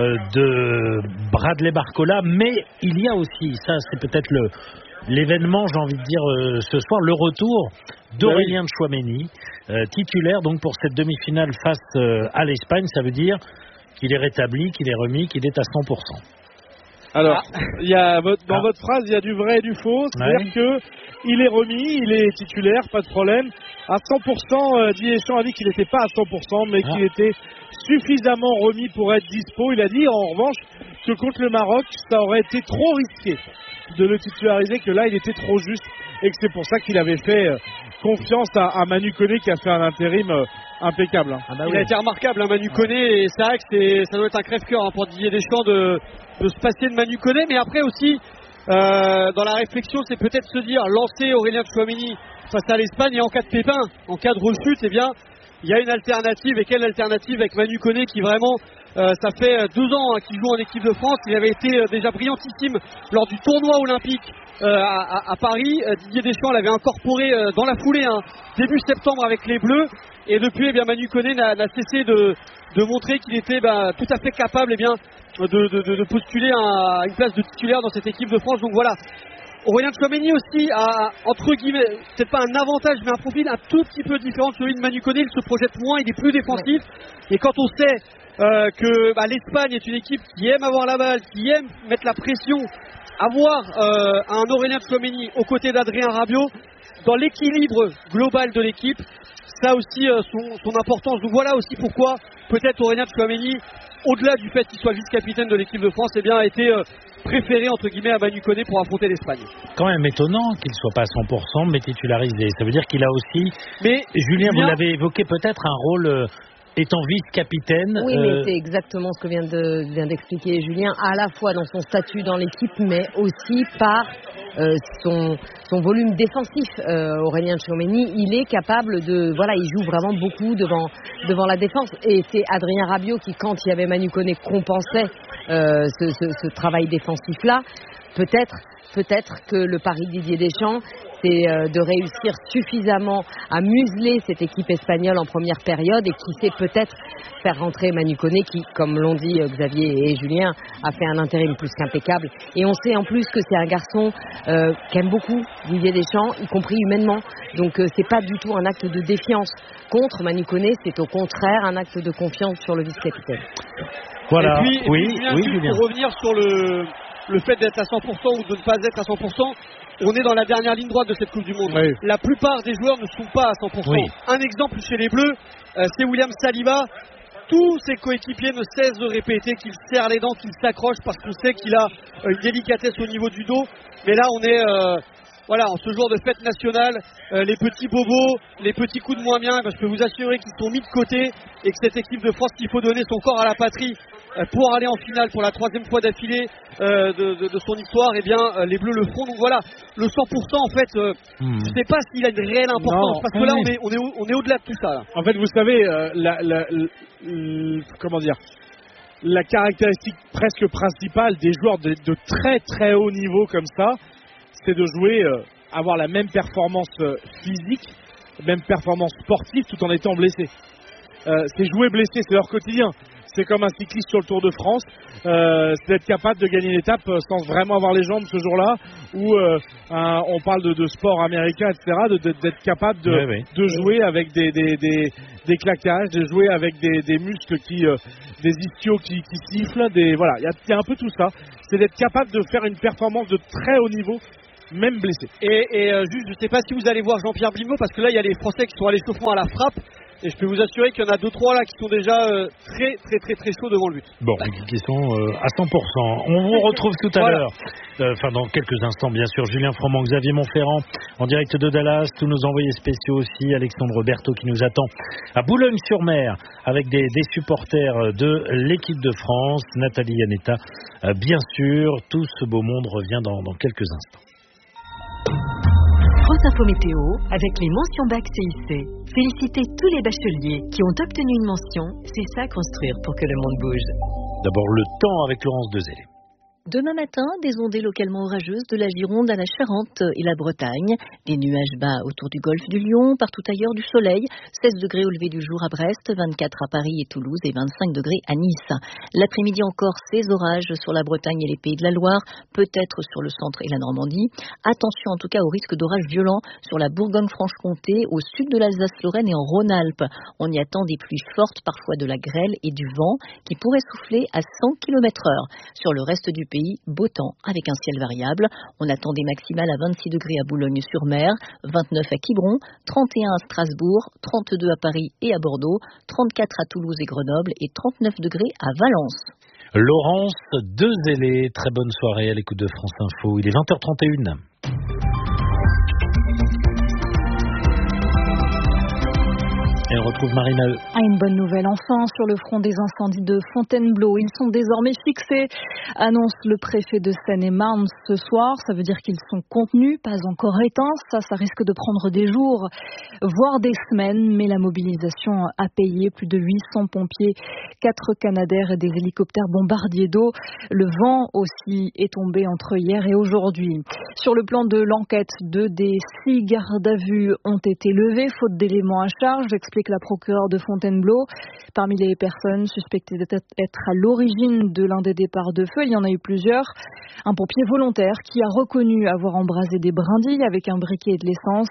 Bradley Barcola, mais il y a aussi, ça c'est peut-être l'événement, j'ai envie de dire, ce soir, le retour d'Aurélien Tchouaméni, titulaire donc pour cette demi-finale face à l'Espagne. Ça veut dire qu'il est rétabli, qu'il est remis, qu'il est à 100%. Alors, il y a, dans votre phrase, il y a du vrai et du faux. C'est-à-dire qu'il est remis, il est titulaire, pas de problème. À 100%, Didier Deschamps a dit qu'il n'était pas à 100%, mais qu'il était suffisamment remis pour être dispo. Il a dit, en revanche, que contre le Maroc, ça aurait été trop risqué de le titulariser, que là, il était trop juste, et que c'est pour ça qu'il avait fait confiance à Manu Koné, qui a fait un intérim impeccable. Il a été remarquable, Manu Koné, et c'est vrai que ça doit être un crève-cœur pour Didier Deschamps de se passer de Manu Koné, mais après aussi, dans la réflexion, c'est peut-être se dire, lancer Aurélien Tchouaméni face à l'Espagne, et en cas de pépin, en cas de refus, eh bien, il y a une alternative. Et quelle alternative avec Manu Koné, qui vraiment, ça fait 2 ans qu'il joue en équipe de France. Il avait été déjà brillantissime lors du tournoi olympique à Paris. Didier Deschamps l'avait incorporé dans la foulée, début septembre avec les Bleus. Et depuis, Manu Koné n'a cessé de montrer qu'il était tout à fait capable de postuler à une place de titulaire dans cette équipe de France. Donc voilà, Aurélien Tchouaméni aussi a, entre guillemets, peut-être pas un avantage, mais un profil un tout petit peu différent de celui de Manu Koné. Il se projette moins, il est plus défensif. Et quand on sait que l'Espagne est une équipe qui aime avoir la balle, qui aime mettre la pression, avoir un Aurélien Tchouaméni aux côtés d'Adrien Rabiot, dans l'équilibre global de l'équipe, ça a aussi son importance. Donc voilà aussi pourquoi peut-être Aurélien Tchouaméni, au-delà du fait qu'il soit vice-capitaine de l'équipe de France, a été préféré entre guillemets à Manu Koné pour affronter l'Espagne. Quand même étonnant qu'il ne soit pas à 100% mais titularisé. Ça veut dire qu'il a aussi, Julien, vous l'avez évoqué, peut-être un rôle étant vice-capitaine. Oui, mais c'est exactement ce que vient d'expliquer Julien, à la fois dans son statut dans l'équipe, mais aussi par son volume défensif. Aurélien Tchouaméni, il est capable il joue vraiment beaucoup devant la défense. Et c'est Adrien Rabiot qui, quand il y avait Manu Koné, compensait ce travail défensif-là. Peut-être que le pari de Didier Deschamps, c'est de réussir suffisamment à museler cette équipe espagnole en première période, et qui sait peut-être faire rentrer Manu Koné, qui, comme l'ont dit Xavier et Julien, a fait un intérim plus qu'impeccable. Et on sait en plus que c'est un garçon qu'aime beaucoup Didier Deschamps, y compris humainement. Donc c'est pas du tout un acte de défiance contre Manu Koné, c'est au contraire un acte de confiance sur le vice-capitaine. Voilà. Et puis Julien, pour revenir sur le fait d'être à 100% ou de ne pas être à 100%, on est dans la dernière ligne droite de cette Coupe du Monde. Oui. La plupart des joueurs ne sont pas à 100%. Oui. Un exemple chez les Bleus, c'est William Saliba. Tous ses coéquipiers ne cessent de répéter qu'il serre les dents, qu'il s'accroche parce qu'on sait qu'il a une délicatesse au niveau du dos. Mais là, on est en ce jour de fête nationale, les petits bobos, les petits coups de moins bien, je peux vous assurer qu'ils sont mis de côté et que cette équipe de France, qu'il faut donner son corps à la patrie pour aller en finale pour la 3e fois d'affilée de son histoire, eh bien les Bleus le font. Donc voilà, le 100% en fait, je ne sais pas s'il a une réelle importance, parce que là on est au-delà de tout ça. Là. En fait, vous savez, la caractéristique presque principale des joueurs de très très haut niveau comme ça, c'est de jouer, avoir la même performance physique, même performance sportive tout en étant blessé. C'est jouer blessé, c'est leur quotidien. C'est comme un cycliste sur le Tour de France, c'est d'être capable de gagner une étape sans vraiment avoir les jambes ce jour-là, ou on parle de sport américain, etc., d'être capable de jouer avec des claquages, de jouer avec des muscles des ischios qui sifflent, voilà, il y a un peu tout ça. C'est d'être capable de faire une performance de très haut niveau, même blessé. Et juste, je ne sais pas si vous allez voir Jean-Pierre Blimaud, parce que là, il y a les Français qui sont à l'échauffement à la frappe. Et je peux vous assurer qu'il y en a 2-3 là qui sont déjà très chauds devant le but. Bon, qui sont à 100%. On vous retrouve tout à l'heure. Dans quelques instants, bien sûr. Julien Froment, Xavier Montferrand, en direct de Dallas. Tous nos envoyés spéciaux aussi. Alexandre Berthaud qui nous attend à Boulogne-sur-Mer avec des supporters de l'équipe de France. Nathalie Yanetta, bien sûr. Tout ce beau monde revient dans quelques instants. France Info Météo avec les mentions bac CIC. Félicitez tous les bacheliers qui ont obtenu une mention. C'est ça construire pour que le monde bouge. D'abord le temps avec Laurence Dezellé. Demain matin, des ondées localement orageuses de la Gironde à la Charente et la Bretagne. Des nuages bas autour du golfe du Lion, partout ailleurs du soleil. 16 degrés au lever du jour à Brest, 24 à Paris et Toulouse et 25 degrés à Nice. L'après-midi encore, ces orages sur la Bretagne et les Pays de la Loire, peut-être sur le centre et la Normandie. Attention en tout cas au risque d'orages violents sur la Bourgogne-Franche-Comté, au sud de l'Alsace-Lorraine et en Rhône-Alpes. On y attend des pluies fortes, parfois de la grêle et du vent qui pourraient souffler à 100 km/h. Sur le reste du pays, beau temps avec un ciel variable. On attend des maximales à 26 degrés à Boulogne-sur-Mer, 29 à Quiberon, 31 à Strasbourg, 32 à Paris et à Bordeaux, 34 à Toulouse et Grenoble et 39 degrés à Valence. Laurence Dezellé, très bonne soirée à l'écoute de France Info. Il est 20h31. Et on retrouve Marina. Une bonne nouvelle enfin sur le front des incendies de Fontainebleau. Ils sont désormais fixés, annonce le préfet de Seine-et-Marne ce soir. Ça veut dire qu'ils sont contenus, pas encore éteints. Ça risque de prendre des jours, voire des semaines. Mais la mobilisation a payé. Plus de 800 pompiers, 4 Canadair et des hélicoptères bombardiers d'eau. Le vent aussi est tombé entre hier et aujourd'hui. Sur le plan de l'enquête, 2 des 6 gardes à vue ont été levés, faute d'éléments à charge, explique la procureure de Fontainebleau. Parmi les personnes suspectées d'être à l'origine de l'un des départs de feu, il y en a eu plusieurs. Un pompier volontaire qui a reconnu avoir embrasé des brindilles avec un briquet et de l'essence.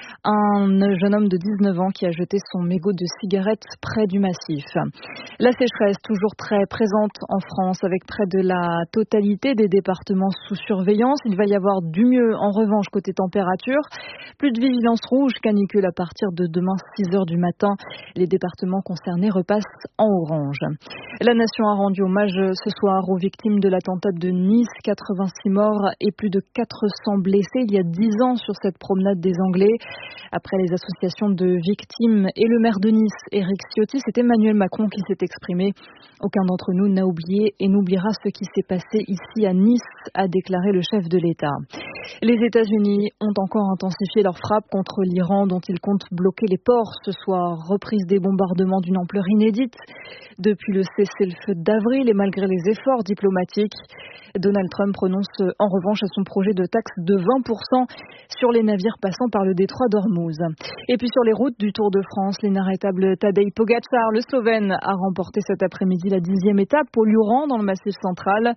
Un jeune homme de 19 ans qui a jeté son mégot de cigarette près du massif. La sécheresse toujours très présente en France avec près de la totalité des départements sous surveillance. Il va y avoir du mieux en revanche côté température. Plus de vigilance rouge, canicule à partir de demain 6h du matin. Les départements concernés repassent en orange. La nation a rendu hommage ce soir aux victimes de l'attentat de Nice. 86 morts et plus de 400 blessés il y a 10 ans sur cette promenade des Anglais. Après les associations de victimes et le maire de Nice, Éric Ciotti, c'est Emmanuel Macron qui s'est exprimé. Aucun d'entre nous n'a oublié et n'oubliera ce qui s'est passé ici à Nice, a déclaré le chef de l'État. Les États-Unis ont encore intensifié leur frappe contre l'Iran, dont ils comptent bloquer les ports ce soir. Reprise des bombardements d'une ampleur inédite depuis le cessez-le-feu d'avril et malgré les efforts diplomatiques. Donald Trump renonce en revanche à son projet de taxe de 20% sur les navires passant par le détroit d'Ormuz. Et puis sur les routes du Tour de France, l'inarrêtable Tadej Pogačar, le Slovène, a remporté cet après-midi la 10e étape au Luran dans le Massif central.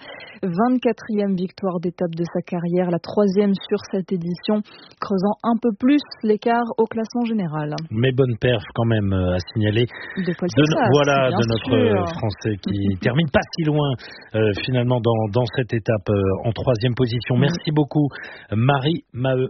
24e victoire d'étape de sa carrière, la 3e sur cette édition, creusant un peu plus l'écart au classement général. Mais bonne perf quand même à signaler de voilà de notre Français qui termine pas si loin finalement dans cette étape en 3e position. Merci beaucoup Marie Maheu.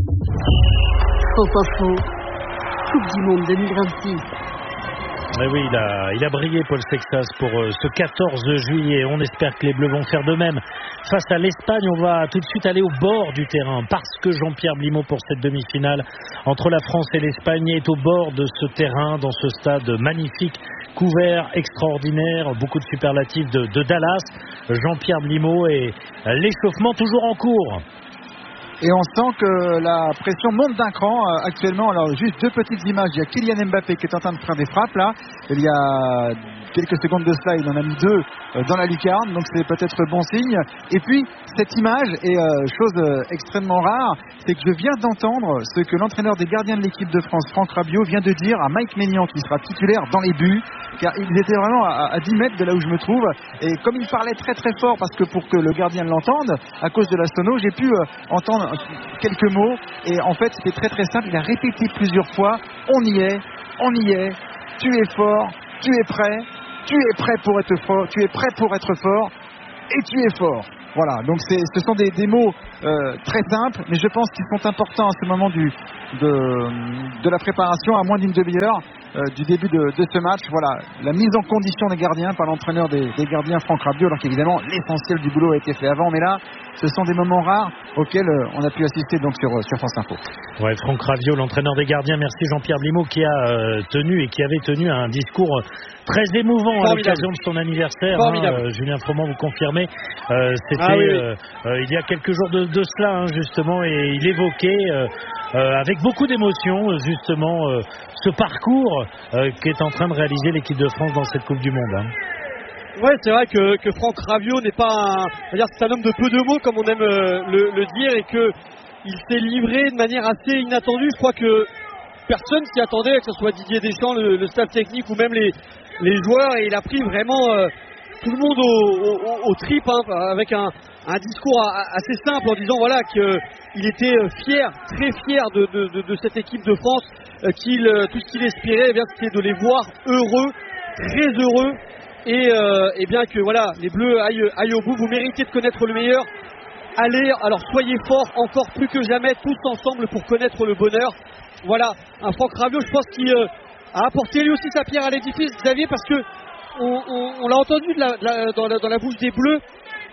Faux, Coupe du Monde 2026. Mais oui, il a brillé Paul Sexas pour ce 14 juillet. On espère que les Bleus vont faire de même. Face à l'Espagne, on va tout de suite aller au bord du terrain parce que Jean-Pierre Blimaud pour cette demi-finale entre la France et l'Espagne est au bord de ce terrain, dans ce stade magnifique, couvert, extraordinaire, beaucoup de superlatifs de Dallas. Jean-Pierre Blimaud et l'échauffement toujours en cours. Et on sent que la pression monte d'un cran actuellement. Alors juste 2 petites images. Il y a Kylian Mbappé qui est en train de faire des frappes là. Il y a quelques secondes de cela, il en a mis 2 dans la lucarne. Donc c'est peut-être bon signe. Et puis cette image est chose extrêmement rare. C'est que je viens d'entendre ce que l'entraîneur des gardiens de l'équipe de France, Franck Rabiot, vient de dire à Mike Maignan qui sera titulaire dans les buts. Car il était vraiment à 10 mètres de là où je me trouve. Et comme il parlait très très fort parce que pour que le gardien l'entende, à cause de la sono, j'ai pu entendre quelques mots. Et en fait c'était très très simple. Il a répété plusieurs fois: on y est, tu es fort, tu es prêt pour être fort, tu es prêt pour être fort et tu es fort. Voilà, donc ce sont des mots très simples, mais je pense qu'ils sont importants à ce moment de la préparation, à moins d'une demi-heure du début de ce match. Voilà, la mise en condition des gardiens par l'entraîneur des gardiens Franck Rabiot, alors qu'évidemment l'essentiel du boulot a été fait avant, mais là ce sont des moments rares auxquels on a pu assister donc sur France Info. Ouais, Franck Rabiot, l'entraîneur des gardiens. Merci Jean-Pierre Blimaud qui a tenu et qui avait tenu un discours très émouvant à l'occasion de son anniversaire. Julien Froment, vous confirmez. C'était il y a quelques jours de cela justement, et il évoquait avec beaucoup d'émotion justement ce parcours qu'est en train de réaliser l'équipe de France dans cette Coupe du Monde. Ouais, c'est vrai que Franck Rabiot n'est pas c'est un homme de peu de mots comme on aime le dire, et que il s'est livré de manière assez inattendue. Je crois que personne s'y attendait, que ce soit Didier Deschamps, le staff technique ou même les joueurs, et il a pris vraiment tout le monde au trip avec un discours assez simple en disant voilà qu'il était fier, très fier de cette équipe de France, tout ce qu'il espérait c'était de les voir heureux, très heureux, et bien que voilà, les Bleus aillent au bout. Vous méritez de connaître le meilleur. Allez, alors soyez forts encore plus que jamais tous ensemble pour connaître le bonheur. Voilà, un Franck Rabiot, je pense qu'il a apporté lui aussi sa pierre à l'édifice, Xavier, parce que on l'a entendu dans la bouche des Bleus.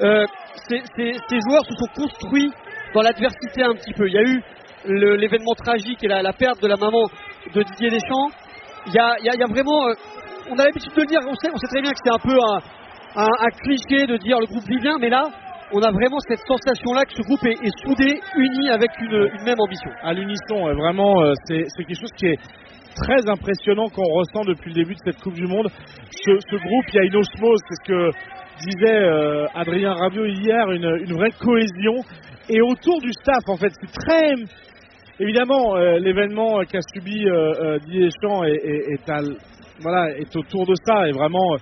Ces joueurs se sont construits dans l'adversité un petit peu. Il y a eu l'événement tragique et la perte de la maman de Didier Deschamps. Il y a vraiment, on a l'habitude de le dire, on sait très bien que c'est un peu un cliché de dire le groupe vit bien, mais là on a vraiment cette sensation-là que ce groupe est soudé, uni, avec une même ambition. À l'unisson, vraiment, c'est quelque chose qui est très impressionnant qu'on ressent depuis le début de cette Coupe du Monde. Ce groupe, il y a une osmose, c'est ce que disait Adrien Rabiot hier, une vraie cohésion. Et autour du staff, en fait, c'est très... Évidemment, l'événement qu'a subi Didier Deschamps est autour de ça, et vraiment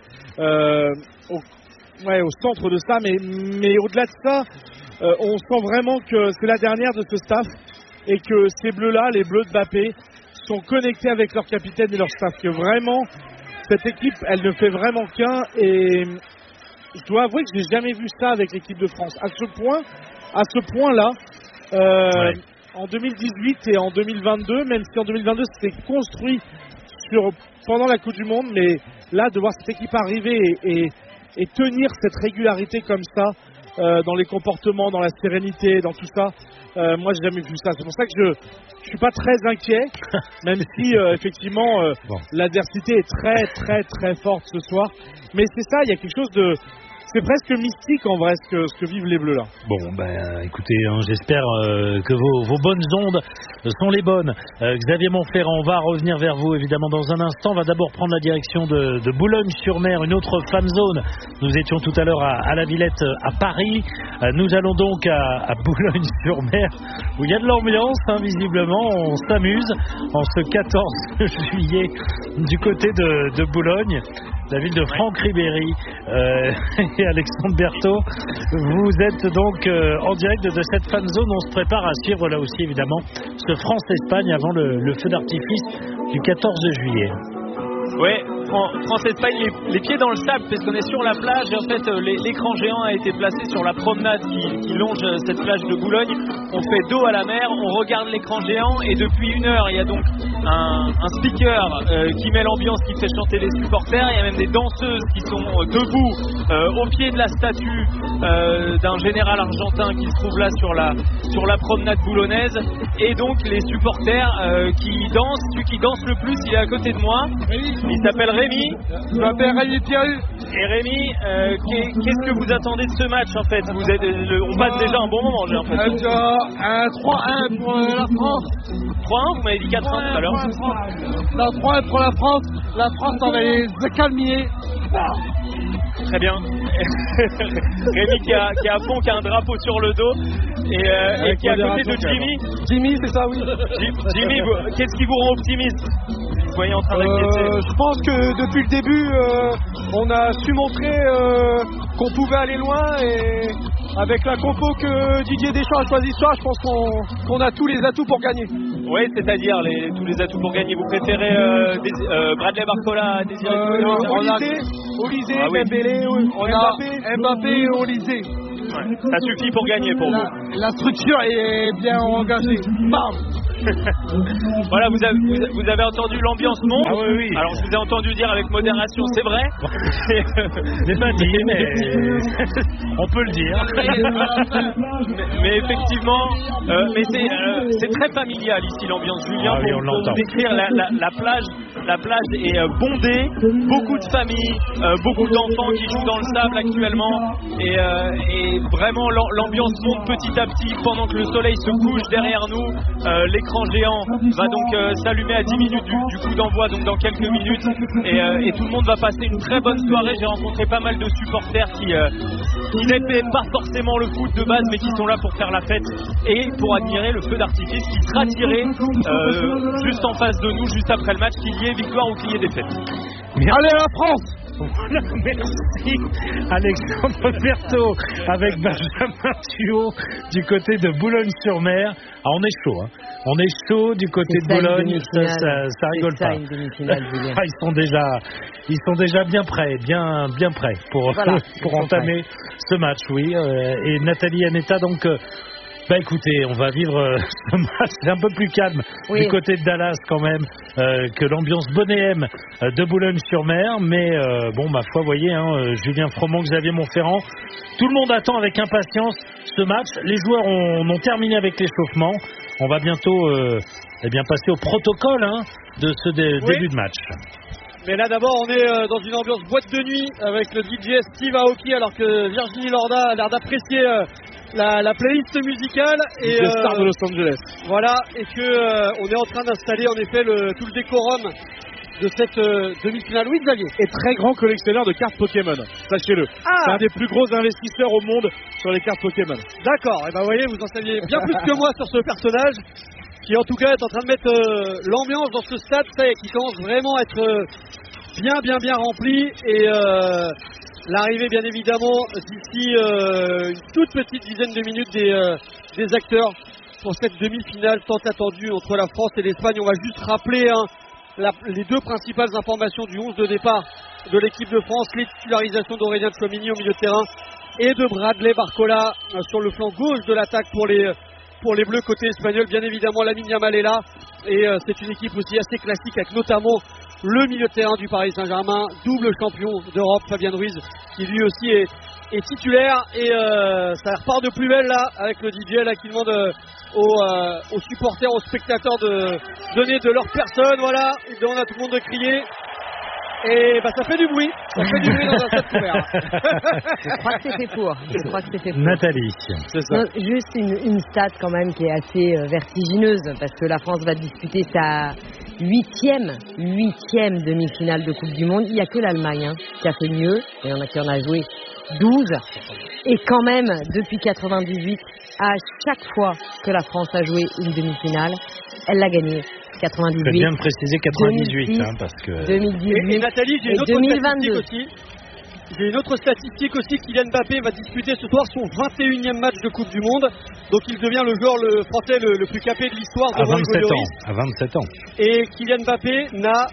au centre de ça, mais au-delà de ça, on sent vraiment que c'est la dernière de ce staff, et que ces Bleus-là, les Bleus de Mbappé, sont connectés avec leur capitaine et leur staff, que vraiment, cette équipe, elle ne fait vraiment qu'un, et je dois avouer que je n'ai jamais vu ça avec l'équipe de France. À ce point-là, en 2018 et en 2022, même si en 2022 c'était construit pendant la Coupe du Monde, mais là, de voir cette équipe arriver et tenir cette régularité comme ça, dans les comportements, dans la sérénité, dans tout ça, moi j'ai jamais vu ça. C'est pour ça que je suis pas très inquiet, même si effectivement l'adversité est très très très forte ce soir. Mais c'est ça, il y a quelque chose de... C'est presque mystique en vrai ce que vivent les Bleus là. Bon, écoutez, j'espère que vos bonnes ondes sont les bonnes. Xavier Montferrand, on va revenir vers vous évidemment dans un instant. On va d'abord prendre la direction de Boulogne-sur-Mer, une autre fan zone. Nous étions tout à l'heure à la Villette à Paris. Nous allons donc à Boulogne-sur-Mer où il y a de l'ambiance, visiblement. On s'amuse en ce 14 juillet du côté de Boulogne. La ville de Franck Ribéry et Alexandre Berthaud. Vous êtes donc en direct de cette fan zone. On se prépare à suivre là aussi évidemment ce France-Espagne avant le feu d'artifice du 14 juillet. Oui, France-Espagne, les pieds dans le sable, parce qu'on est sur la plage. Et en fait, l'écran géant a été placé sur la promenade qui longe cette plage de Boulogne. On fait dos à la mer, on regarde l'écran géant, et depuis 1 heure, il y a donc un speaker qui met l'ambiance, qui fait chanter les supporters. Il y a même des danseuses qui sont debout au pied de la statue d'un général argentin qui se trouve là sur la promenade boulonnaise. Et donc les supporters qui dansent. Celui qui danse le plus, il est à côté de moi. Il s'appelle Rémi. Je m'appelle Rémi Thierry. Et Rémi, qu'est-ce que vous attendez de ce match en fait? On passe déjà un bon moment, j'ai l'impression. 3-1 pour la France. 3-1, vous m'avez dit 4-1 tout à l'heure. 3-1 pour la France. La France, on va les accalminer. Très bien. Rémi qui est à fond, qui a un drapeau sur le dos et qui est à côté de Jimmy. Jimmy, c'est ça, oui. Jimmy, qu'est-ce qui vous rend optimiste? Vous voyez en train d'inquiéter. Je pense que depuis le début, on a su montrer qu'on pouvait aller loin, et avec la compo que Didier Deschamps a choisi ce soir, je pense qu'on a tous les atouts pour gagner. Oui, c'est-à-dire tous les atouts pour gagner. Vous préférez Bradley Barcola à Désiré Olysée, Dembélé, on a Mbappé et Olysée. Ouais, ça suffit pour gagner pour vous. La structure est bien engagée. Bam. Voilà, vous avez entendu l'ambiance monte. Ah oui. Alors je vous ai entendu dire avec modération, c'est vrai. C'est pas dit, mais on peut le dire. mais effectivement, c'est très familial ici l'ambiance, Julien. Oui, pour vous décrire la plage est bondée, beaucoup de familles, beaucoup d'enfants qui jouent dans le sable actuellement, et vraiment l'ambiance monte petit à petit pendant que le soleil se couche derrière nous. L'écran géant va donc s'allumer à 10 minutes du coup d'envoi, donc dans quelques minutes, et tout le monde va passer une très bonne soirée. J'ai rencontré pas mal de supporters qui n'aiment pas forcément le foot de base, mais qui sont là pour faire la fête et pour admirer le feu d'artifice qui sera tiré juste en face de nous, juste après le match, qu'il y ait victoire ou qu'il y ait défaite. Allez la France! Voilà, merci Alexandre Berthaud avec Benjamin Thuot du côté de Boulogne-sur-Mer. Ah, on est chaud, hein. On est chaud du côté de Boulogne, ça rigole pas. Ils sont déjà bien prêts pour entamer ce match, oui. Et Nathalie Aneta, donc. Écoutez, on va vivre ce match, c'est un peu plus calme du côté de Dallas quand même que l'ambiance bonnéenne de Boulogne-sur-Mer, mais ma foi, vous voyez, Julien Froment, Xavier Montferrand, tout le monde attend avec impatience ce match. Les joueurs ont terminé avec l'échauffement. On va bientôt passer au protocole de ce début de match. Mais là d'abord on est dans une ambiance boîte de nuit avec le DJ Steve Aoki, alors que Virginie Lorda a l'air d'apprécier la playlist musicale et les stars de Los Angeles. Voilà, et que on est en train d'installer en effet tout le décorum de cette demi-finale. Oui, Xavier. Et très grand collectionneur de cartes Pokémon, sachez-le. C'est un des plus gros investisseurs au monde sur les cartes Pokémon. D'accord, et vous voyez, vous en saviez bien plus que moi sur ce personnage qui en tout cas est en train de mettre l'ambiance dans ce stade, qui commence vraiment à être bien rempli, et l'arrivée bien évidemment d'ici une toute petite dizaine de minutes des acteurs pour cette demi-finale tant attendue entre la France et l'Espagne. On va juste rappeler les deux principales informations du 11 de départ de l'équipe de France: les titularisations d'Aurélien Tchouaméni au milieu de terrain et de Bradley Barcola sur le flanc gauche de l'attaque pour les Bleus côté espagnol. Bien évidemment, Lamine Yamal est là, et c'est une équipe aussi assez classique avec notamment le milieu de terrain du Paris Saint-Germain, double champion d'Europe, Fabien Ruiz, qui lui aussi est titulaire, et ça repart de plus belle là avec le DJ là qui demande aux supporters, aux spectateurs de donner de leur personne. Voilà, il demande à tout le monde de crier. Et ça fait du bruit. Ça fait du bruit dans un stade couvert. Je crois que c'est fait pour. Nathalie, c'est ça. Non, juste une stat quand même qui est assez vertigineuse, parce que la France va disputer sa huitième demi-finale de Coupe du Monde. Il n'y a que l'Allemagne qui a fait mieux. Il y en a qui en a joué 12. Et quand même, depuis 98, à chaque fois que la France a joué une demi-finale, elle l'a gagnée. 98. C'est bien de préciser 98, 2006, parce que. 2018 et Nathalie, j'ai une autre 2022 statistique aussi. J'ai une autre statistique aussi. Kylian Mbappé va disputer ce soir son 21e match de Coupe du Monde. Donc il devient le joueur français le plus capé de l'histoire. À 27 ans. Et Kylian Mbappé n'a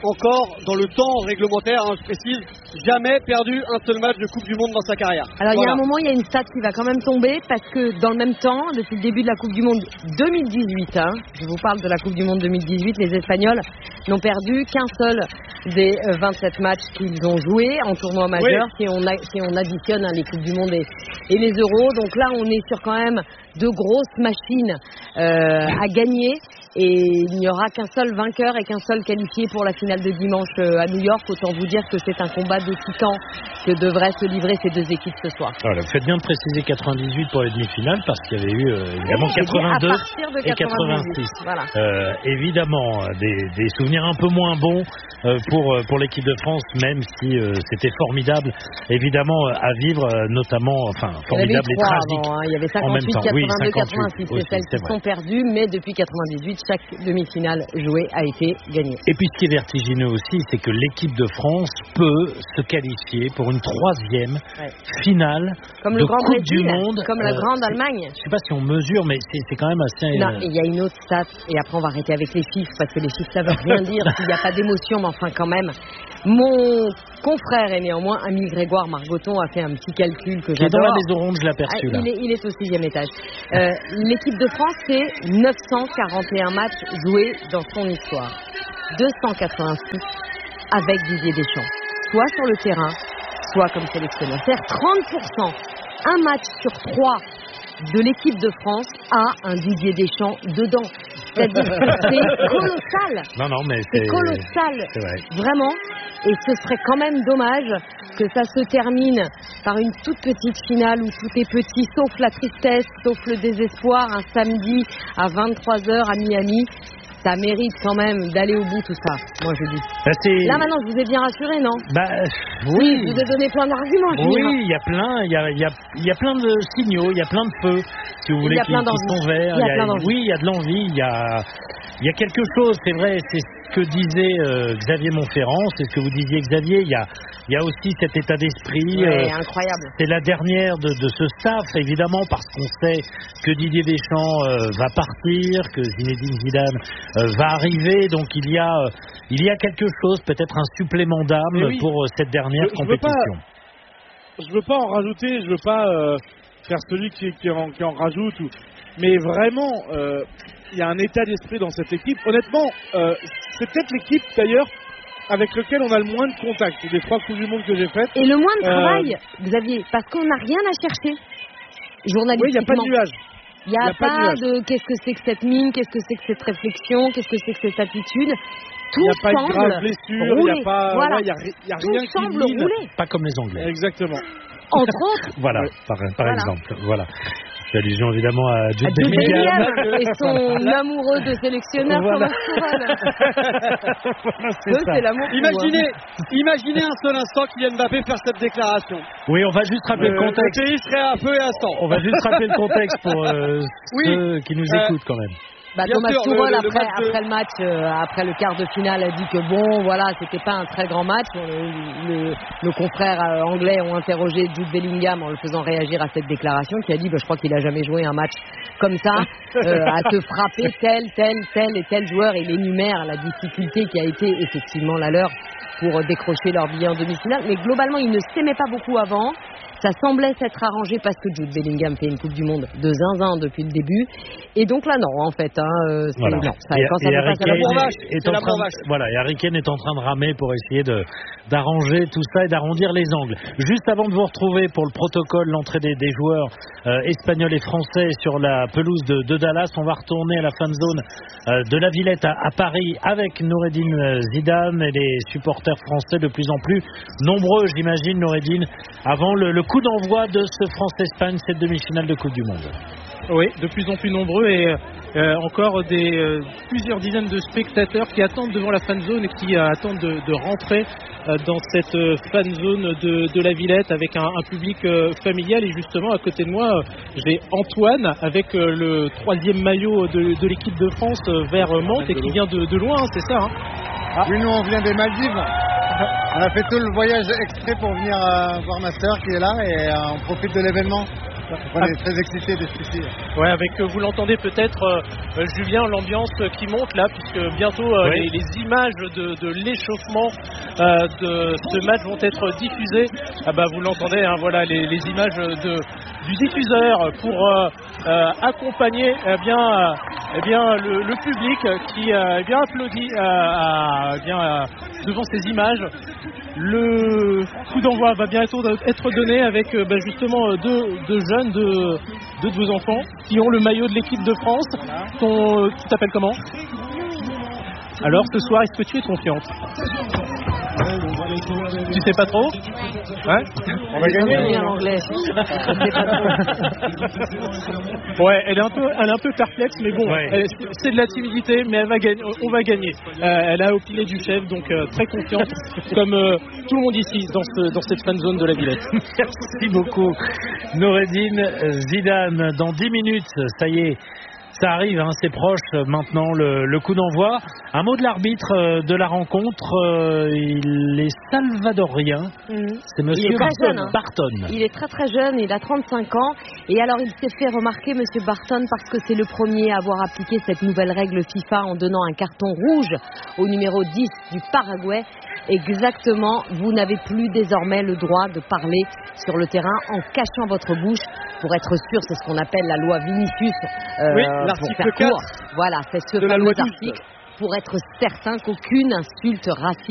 encore dans le temps réglementaire, je précise, jamais perdu un seul match de Coupe du Monde dans sa carrière. Alors il y a un moment, il y a une stat qui va quand même tomber parce que dans le même temps, depuis le début de la Coupe du Monde 2018, je vous parle de la Coupe du Monde 2018, les Espagnols n'ont perdu qu'un seul des 27 matchs qu'ils ont joués en tournoi majeur, si on additionne les Coupes du Monde et les Euros. Donc là, on est sur quand même de grosses machines à gagner. Et il n'y aura qu'un seul vainqueur et qu'un seul qualifié pour la finale de dimanche à New York. Autant vous dire que c'est un combat de titans que devraient se livrer ces deux équipes ce soir. Voilà, vous faites bien de préciser 98 pour les demi-finales parce qu'il y avait eu évidemment 82 et 86. Voilà. Évidemment, des souvenirs un peu moins bons pour l'équipe de France, même si c'était formidable, évidemment, à vivre, notamment, formidable et tragique. Il y avait 58, 82, 86. C'est celles qui sont perdues, mais depuis 98, chaque demi-finale jouée a été gagnée. Et puis ce qui est vertigineux aussi, c'est que l'équipe de France peut se qualifier pour une troisième finale comme de Coupe du Monde. Comme la Grande Allemagne. Je ne sais pas si on mesure, mais c'est quand même assez... Non, il y a une autre stat, et après on va arrêter avec les chiffres, parce que les chiffres ça veut rien dire s'il n'y a pas d'émotion, mais enfin quand même. Mon confrère et néanmoins ami Grégoire Margoton a fait un petit calcul que j'adore. Dans la maison ronde, je l'aperçus là. Il est au 6e étage. L'équipe de France, c'est 941 matchs joués dans son histoire. 286 avec Didier Deschamps. Soit sur le terrain, soit comme sélectionneur. C'est-à-dire 30%. Un match sur 3 de l'équipe de France a un Didier Deschamps dedans. C'est-à-dire que c'est colossal. Non, mais c'est colossal. C'est vrai. Vraiment. Et ce serait quand même dommage que ça se termine par une toute petite finale où tout est petit, sauf la tristesse, sauf le désespoir, un samedi à 23h à Miami. Ça mérite quand même d'aller au bout tout ça, moi je dis. Là maintenant je vous ai bien rassuré, non? Oui. Je vous ai donné plein d'arguments. Oui, il y a plein de signaux, il y a plein de feux, si vous voulez, qui sont verts. Oui, il y a de l'envie, il y a quelque chose, c'est vrai, c'est ce que disait Xavier Montferrand, c'est ce que vous disiez Xavier, il y a aussi cet état d'esprit. Incroyable. C'est la dernière de ce staff, évidemment, parce qu'on sait que Didier Deschamps va partir, que Zinedine Zidane va arriver, donc il y a quelque chose, peut-être un supplément d'âme pour cette dernière compétition. Je veux pas en rajouter, je veux pas faire celui qui en rajoute, mais vraiment... il y a un état d'esprit dans cette équipe. Honnêtement, c'est peut-être l'équipe d'ailleurs avec laquelle on a le moins de contact des 3 Coupes du Monde que j'ai faites. Et le moins de travail, Xavier, parce qu'on n'a rien à chercher. Journalistiquement. Oui, il n'y a pas de nuage. Il n'y a pas de qu'est-ce que c'est que cette mine, qu'est-ce que c'est que cette réflexion, qu'est-ce que c'est que cette attitude. Tout semble rouler. Il n'y a pas de grave blessure, il n'y a rien qui mine. Rouler. Pas comme les Anglais. Exactement. Entre autres. Voilà, par exemple. Voilà. Allusion évidemment à Jude Bellingham et son amoureux de sélectionneur Thomas Tuchel. C'est l'amour. Imaginez un seul instant Kylian Mbappé faire cette déclaration. Oui, on va juste rappeler le contexte. Le pays serait un peu et instant. On va juste rappeler le contexte pour ceux qui nous écoutent quand même. Thomas Tuchel après le match, après le quart de finale, a dit que c'était pas un très grand match. Nos confrères anglais ont interrogé Jude Bellingham en le faisant réagir à cette déclaration, qui a dit je crois qu'il a jamais joué un match comme ça, à se frapper tel et tel joueur. Il énumère la difficulté qui a été effectivement la leur pour décrocher leur billet en demi-finale. Mais globalement, ils ne s'aimaient pas beaucoup avant. Ça semblait s'être arrangé parce que Jude Bellingham fait une Coupe du Monde de zinzin depuis le début. Et donc là, non, en fait. Voilà. Et Harry Kane est en train de ramer pour essayer d'arranger tout ça et d'arrondir les angles. Juste avant de vous retrouver pour le protocole, l'entrée des joueurs espagnols et français sur la pelouse de Dallas, on va retourner à la fan zone de la Villette à Paris avec Noureddine Zidane et les supporters français de plus en plus nombreux, j'imagine, Noureddine, avant le coup d'envoi de ce France-Espagne, cette demi-finale de Coupe du Monde. Oui, de plus en plus nombreux et encore plusieurs dizaines de spectateurs qui attendent devant la fan zone et qui attendent de rentrer dans cette fan zone de la Villette avec un public familial. Et justement, à côté de moi, j'ai Antoine avec le 3e maillot de l'équipe de France vers Mantes et qui vient de loin, c'est ça Oui, nous on vient des Maldives. On a fait tout le voyage exprès pour venir voir ma sœur qui est là et on profite de l'événement. On est très excités d'être ici. Ouais, avec vous l'entendez peut-être, Julien, l'ambiance qui monte là, puisque bientôt les images de l'échauffement de ce match vont être diffusées. Ah bah vous l'entendez, hein, voilà les images du diffuseur pour accompagner le public qui applaudit devant ces images. Le coup d'envoi va bientôt être donné avec justement deux jeunes, deux de vos enfants qui ont le maillot de l'équipe de France. Tu t'appelles comment? Alors ce soir, est-ce que tu es confiante? Tu sais pas trop? Ouais. On va gagner. En anglais. Ouais, elle est un peu perplexe, mais bon, c'est de la timidité, mais elle va gagner. On va gagner. Elle a opiné du chef, donc très confiante, comme tout le monde ici dans cette fan zone de la Villette. Merci beaucoup, Noureddine Zidane. Dans 10 minutes, ça y est. Ça arrive, hein, c'est proche maintenant le coup d'envoi. Un mot de l'arbitre de la rencontre, il est salvadorien. C'est monsieur Barton. Il est très très jeune, il a 35 ans. Et alors il s'est fait remarquer, monsieur Barton, parce que c'est le premier à avoir appliqué cette nouvelle règle FIFA en donnant un carton rouge au numéro 10 du Paraguay. Exactement, vous n'avez plus désormais le droit de parler sur le terrain en cachant votre bouche pour être sûr, c'est ce qu'on appelle la loi Vinicius. L'article 4. Voilà, c'est ce fameux article pour être certain qu'aucune insulte raciste